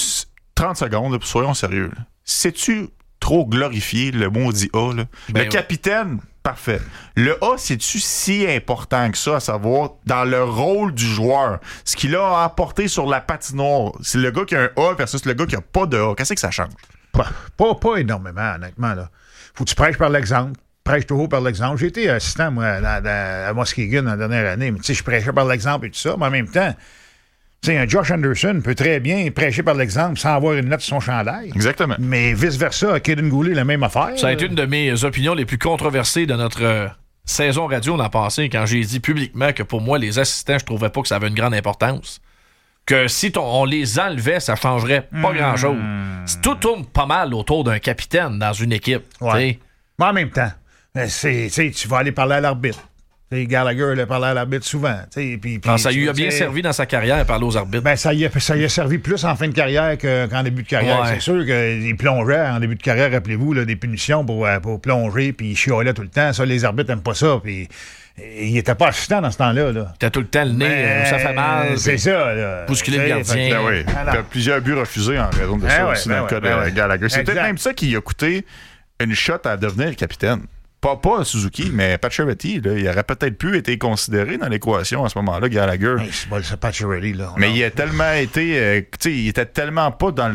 30 secondes, là, puis soyons sérieux. Là. Sais-tu trop glorifié le maudit A, là? Ben le capitaine... Parfait. Le A, c'est-tu si important que ça, à savoir, dans le rôle du joueur? Ce qu'il a apporté sur la patinoire, c'est le gars qui a un A versus le gars qui a pas de A. Qu'est-ce que ça change? Pas énormément, honnêtement. Là. Faut que tu prêches par l'exemple. Prêche toujours par l'exemple. J'ai été assistant, moi, à Muskegon la dernière année, mais tu sais, je prêchais par l'exemple et tout ça, mais en même temps, tu sais, un Josh Anderson peut très bien prêcher par l'exemple sans avoir une lettre sur son chandail. Exactement. Mais vice-versa, Caden Goulet, la même affaire. Ça a été une de mes opinions les plus controversées de notre saison radio l'an passé, quand j'ai dit publiquement que pour moi, les assistants, je trouvais pas que ça avait une grande importance. Que si on les enlevait, ça changerait pas grand-chose. Tout tourne pas mal autour d'un capitaine dans une équipe. Ouais. Mais en même temps, tu vas aller parler à l'arbitre. Gallagher il a parlé à l'arbitre souvent. Ça lui a bien servi dans sa carrière, parler aux arbitres. Ben, ça y a servi plus en fin de carrière qu'en début de carrière. Ouais. C'est sûr qu'il plongeait en début de carrière, rappelez-vous, là, des punitions pour plonger, puis il chiolait tout le temps. Ça, les arbitres n'aiment pas ça. Puis il était pas assistant dans ce temps-là. Là. T'as tout le temps le nez, ça fait mal. C'est ça. Là. Bousculer le gardien. Oui. Il y a plusieurs buts refusés en raison de ça aussi dans le cas de Gallagher. C'est peut-être même ça qui a coûté une shot à devenir le capitaine. Pas Suzuki, mais Pacioretty, là, il aurait peut-être pu être considéré dans l'équation à ce moment-là, Gallagher. Hey, c'est Pacioretty, là. Mais il a tellement été... il était tellement pas dans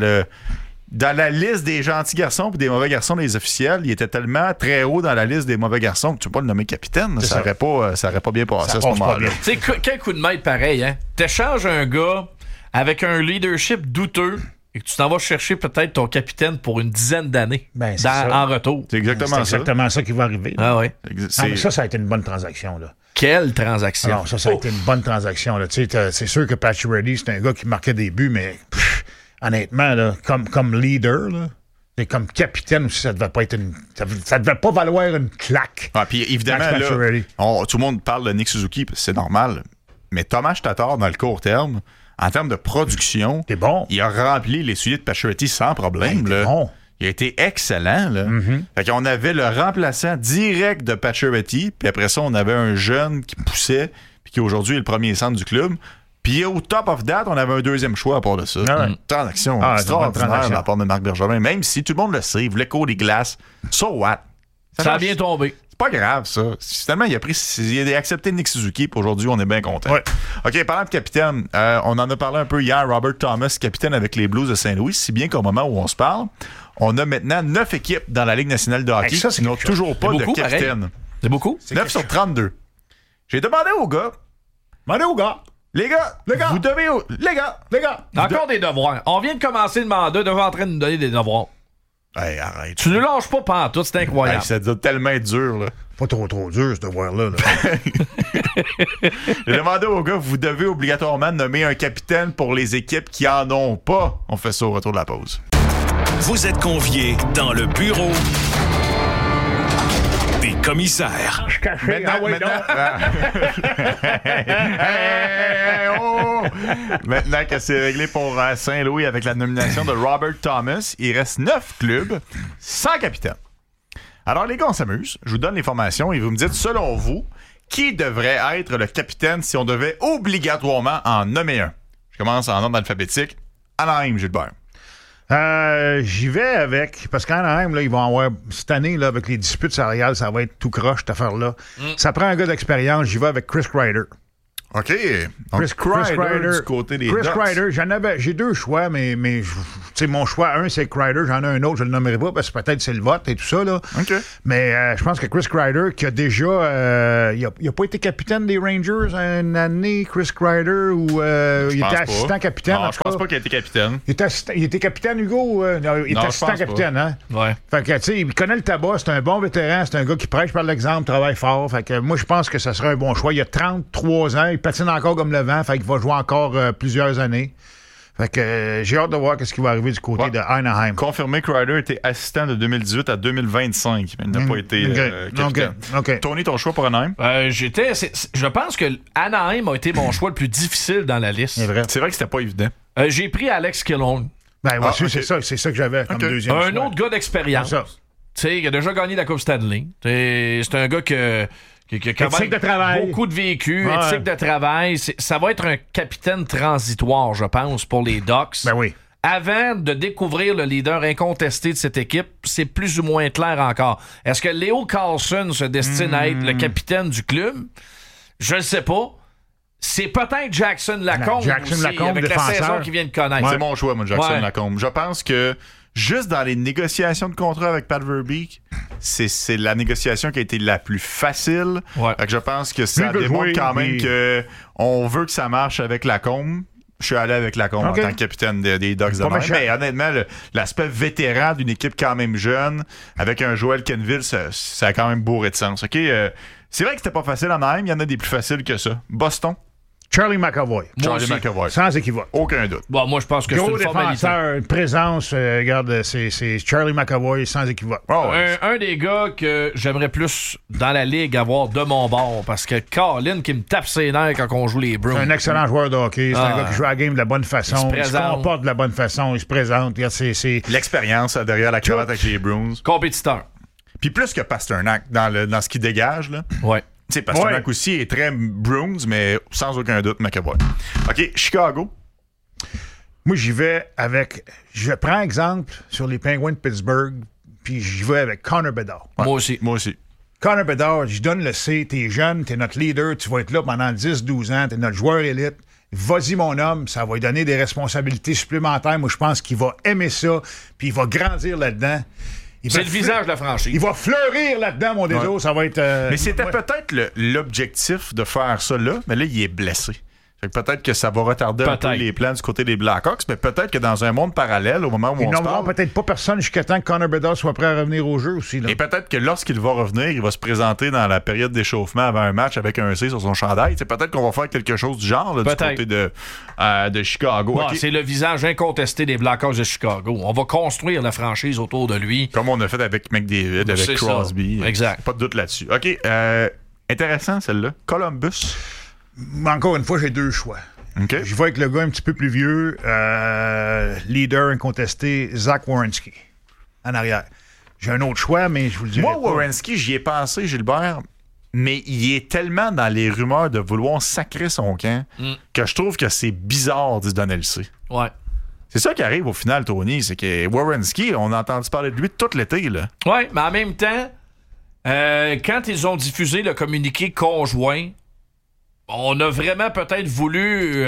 la liste des gentils garçons et des mauvais garçons des officiels. Il était tellement très haut dans la liste des mauvais garçons que tu peux pas le nommer capitaine. Ça aurait pas bien passé à ce moment-là. Tu sais, quel coup de maître pareil, hein? T'échanges un gars avec un leadership douteux et que tu t'en vas chercher peut-être ton capitaine pour une dizaine d'années en retour. C'est exactement ça qui va arriver. Ah ouais. Mais ça a été une bonne transaction, là. Quelle transaction? Alors, ça a été une bonne transaction, là. Tu sais, c'est sûr que Pacioretty, c'est un gars qui marquait des buts, mais honnêtement, là, comme leader, là, et comme capitaine aussi, ça devait pas être ça devait pas valoir une claque. Ah, puis évidemment, là, tout le monde parle de Nick Suzuki, parce que c'est normal. Mais Thomas Tatar, dans le court terme, en termes de production, il a rempli les souliers de Pacioretty sans problème. Là. Bon. Il a été excellent. Là. Fait qu'on avait le remplaçant direct de Pacioretty, puis après ça, on avait un jeune qui poussait, puis qui aujourd'hui est le premier centre du club. Puis au top of that, on avait un deuxième choix à part de ça. Transaction extraordinaire de la part de Marc Bergevin, même si tout le monde le sait, il voulait coller des glaces. So what? Ça a bien tombé. C'est pas grave, ça. Finalement, il a accepté Nick Suzuki, puis aujourd'hui, on est bien content. Ouais. OK, parlant de capitaine, on en a parlé un peu hier, Robert Thomas, capitaine avec les Blues de Saint-Louis, si bien qu'au moment où on se parle, on a maintenant 9 équipes dans la Ligue nationale de hockey qui n'ont toujours pas de capitaine. Pareil. C'est beaucoup? 9 sur 32. J'ai demandé aux gars. Les gars, vous devez... Les gars. Encore des devoirs. On vient de commencer le mandat, de en train de nous donner des devoirs. Hey, arrête. Tu ne lâches pas pantoute, c'est incroyable. Hey, ça doit tellement être dur, là. Pas trop dur, ce devoir-là. J'ai demandé aux gars, vous devez obligatoirement nommer un capitaine pour les équipes qui en ont pas. On fait ça au retour de la pause. Vous êtes conviés dans le bureau des commissaire. Je suis caché. Maintenant que c'est réglé pour Saint-Louis avec la nomination de Robert Thomas, il reste 9 clubs sans capitaine. Alors, les gars, on s'amuse. Je vous donne les formations et vous me dites, selon vous, qui devrait être le capitaine si on devait obligatoirement en nommer un? Je commence en ordre alphabétique. Anaheim, Gilbert. J'y vais avec, parce qu'Anaheim, là, ils vont avoir, cette année, là, avec les disputes salariales, ça va être tout croche, cette affaire-là. Ça prend un gars d'expérience, j'y vais avec Chris Kreider. OK. Donc, Chris Kreider du côté des Ducks. Kreider, j'ai 2 choix, mais mon choix, un, c'est Kreider. J'en ai un autre, je ne le nommerai pas, parce que peut-être c'est le vote et tout ça. Là. OK. Mais je pense que Chris Kreider, qui a déjà... il n'a pas été capitaine des Rangers une année, Chris Kreider, ou il était assistant capitaine. Non, je pense pas qu'il a été capitaine. Il était capitaine, Hugo? Non, il était assistant capitaine, hein? Ouais. Fait que, tu sais, il connaît le tabac, c'est un bon vétéran, c'est un gars qui prêche par l'exemple, travaille fort. Fait que moi, je pense que ça serait un bon choix. Il a 33 ans, il patine encore comme le vent, fait qu'il va jouer encore plusieurs années. Fait que j'ai hâte de voir ce qui va arriver du côté de Anaheim. Confirmé, Kreider était assistant de 2018 à 2025, mais il n'a pas été capitaine. Okay. Tony, ton choix pour Anaheim? Je pense que Anaheim a été mon choix le plus difficile dans la liste. C'est vrai que c'était pas évident. J'ai pris Alex Killorn. Ben, moi aussi, c'est ça que j'avais comme deuxième choix. Un autre gars d'expérience. Tu sais, il a déjà gagné la Coupe Stanley. C'est un gars qui a quand même de travail. Beaucoup de vécu, éthique de travail. Ça va être un capitaine transitoire, je pense, pour les Ducks. Ben oui. Avant de découvrir le leader incontesté de cette équipe, c'est plus ou moins clair encore. Est-ce que Leo Carlson se destine à être le capitaine du club? Je ne sais pas. C'est peut-être Jackson Lacombe aussi, avec défenseur. la saison qu'il vient de connaître. C'est mon choix, moi, Jackson Lacombe. Je pense que juste dans les négociations de contrat avec Pat Verbeek, c'est la négociation qui a été la plus facile. Fait que je pense que ça démontre quand même qu'on veut que ça marche avec Lacombe. Je suis allé avec Lacombe en tant que capitaine des Ducks de Montréal. Mais honnêtement, l'aspect vétéran d'une équipe quand même jeune, avec un Joel Kenville, ça a quand même bourré de sens. OK? C'est vrai que c'était pas facile en Anaheim. Il y en a des plus faciles que ça. Boston. Charlie McAvoy. Sans équivoque. Aucun doute. Bon, moi, je pense que c'est une formalité. Une présence, regarde, c'est Charlie McAvoy sans équivoque. Un des gars que j'aimerais plus dans la ligue avoir de mon bord, parce que Colin qui me tape ses nerfs quand on joue les Bruins. C'est un excellent joueur de hockey. C'est un gars qui joue à la game de la bonne façon. Il se comporte de la bonne façon. Il se présente. Regarde, c'est... L'expérience derrière la cravate avec les Bruins. Compétiteur. Puis plus que Pasternak dans ce qu'il dégage, là. Ouais. Tu sais, Pasternak aussi est très Bruins, mais sans aucun doute, McAvoy. OK, Chicago. Moi, j'y vais avec... Je prends exemple sur les Penguins de Pittsburgh, puis j'y vais avec Connor Bedard. Ouais. Moi aussi. Connor Bedard, je donne le C. T'es jeune, t'es notre leader, tu vas être là pendant 10-12 ans, t'es notre joueur élite. Vas-y, mon homme, ça va lui donner des responsabilités supplémentaires. Moi, je pense qu'il va aimer ça, puis il va grandir là-dedans. C'est le visage de la franchise. Il va fleurir là-dedans, mon déso. Ça va être... mais c'était peut-être l'objectif de faire ça là, mais là, il est blessé. Fait que peut-être que ça va retarder un peu les plans du côté des Blackhawks, mais peut-être que dans un monde parallèle, au moment où on se parle... peut-être pas personne jusqu'à temps que Connor Bedard soit prêt à revenir au jeu aussi. Là. Et peut-être que lorsqu'il va revenir, il va se présenter dans la période d'échauffement avant un match avec un C sur son chandail. C'est peut-être qu'on va faire quelque chose du genre là, du côté de Chicago. Okay. C'est le visage incontesté des Blackhawks de Chicago. On va construire la franchise autour de lui. Comme on a fait avec McDavid, avec Crosby. Ça. Exact. Pas de doute là-dessus. OK. Intéressant, celle-là. Columbus. Encore une fois, j'ai 2 choix. Okay. Je vais avec le gars un petit peu plus vieux, leader incontesté, Zach Werenski, en arrière. J'ai un autre choix, mais je vous le dirai pas. Moi, Werenski, j'y ai pensé, Gilbert, mais il est tellement dans les rumeurs de vouloir sacrer son camp que je trouve que c'est bizarre d'y donner le C. Ouais. C'est ça qui arrive au final, Tony, c'est que Werenski, on a entendu parler de lui tout l'été, là. Ouais, mais en même temps, quand ils ont diffusé le communiqué conjoint, on a vraiment peut-être voulu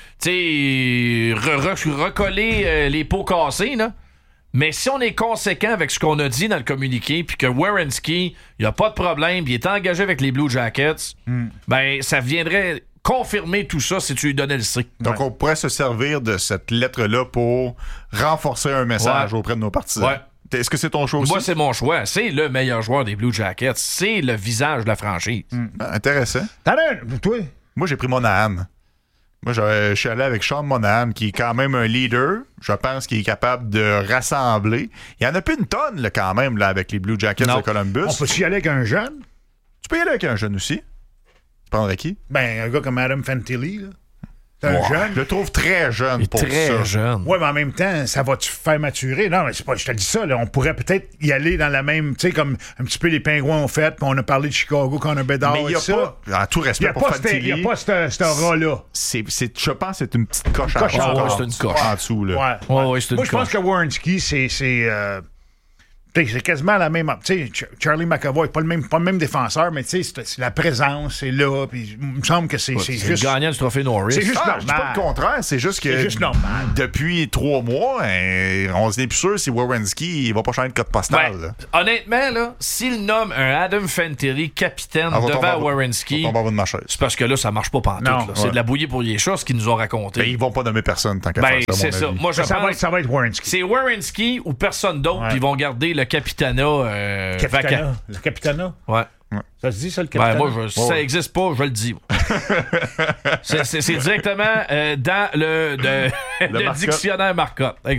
recoller les pots cassés, là. Mais si on est conséquent avec ce qu'on a dit dans le communiqué, puis que Werenski, il n'y a pas de problème, puis il est engagé avec les Blue Jackets, ben ça viendrait confirmer tout ça si tu lui donnais le C. Donc on pourrait se servir de cette lettre-là pour renforcer un message auprès de nos partisans. Ouais. Est-ce que c'est ton choix aussi? Moi, c'est mon choix. C'est le meilleur joueur des Blue Jackets. C'est le visage de la franchise. Intéressant. T'en as un, toi? Moi, j'ai pris Monahan. Moi, je suis allé avec Sean Monahan, qui est quand même un leader. Je pense qu'il est capable de rassembler. Il n'y en a plus une tonne, là, quand même, là, avec les Blue Jackets de Columbus. On peut-y aller avec un jeune? Tu peux y aller avec un jeune aussi. Tu prendrais qui? Ben, un gars comme Adam Fantilli, là. C'est un jeune. Je le trouve très jeune pour ça. Très jeune. Oui, mais en même temps, ça va te faire maturer. Non, mais c'est pas, je te dis ça, là, on pourrait peut-être y aller dans la même, tu sais, comme un petit peu les Pingouins ont fait, puis on a parlé de Chicago, qu'on a Bédard Mais il n'y a ça. pas, en tout respect pour Fantilli, il n'y a pas ce rat-là. je pense que c'est une petite coche en dessous. C'est une coche. En dessous, là. Ouais, c'est une Moi, je pense que Werenski, c'est quasiment la même. Tu sais, Charlie McAvoy, pas le même défenseur, mais tu sais, c'est la présence, c'est là. Puis il me semble que c'est juste. le gagnant du trophée Norris. C'est juste Je dis pas le contraire, c'est juste que. C'est juste normal. Depuis 3 mois, on se n'est plus sûr si Werenski il va pas changer de code postal. Ouais. Honnêtement, là, s'il nomme un Adam Fantilli capitaine devant Werenski, c'est parce que là, ça marche pas pantoute. C'est de la bouillie pour les chats, ce qu'ils nous ont raconté. Ben, ils vont pas nommer personne tant qu'à faire ça. C'est ça. Moi, ça va être Werenski. C'est Werenski ou personne d'autre, puis ils vont garder le capitana vacant. Le capitana? Ouais. Ça se dit, ça, le capitana? Moi, si ça n'existe pas, je le dis. C'est directement dans le dictionnaire Marcotte.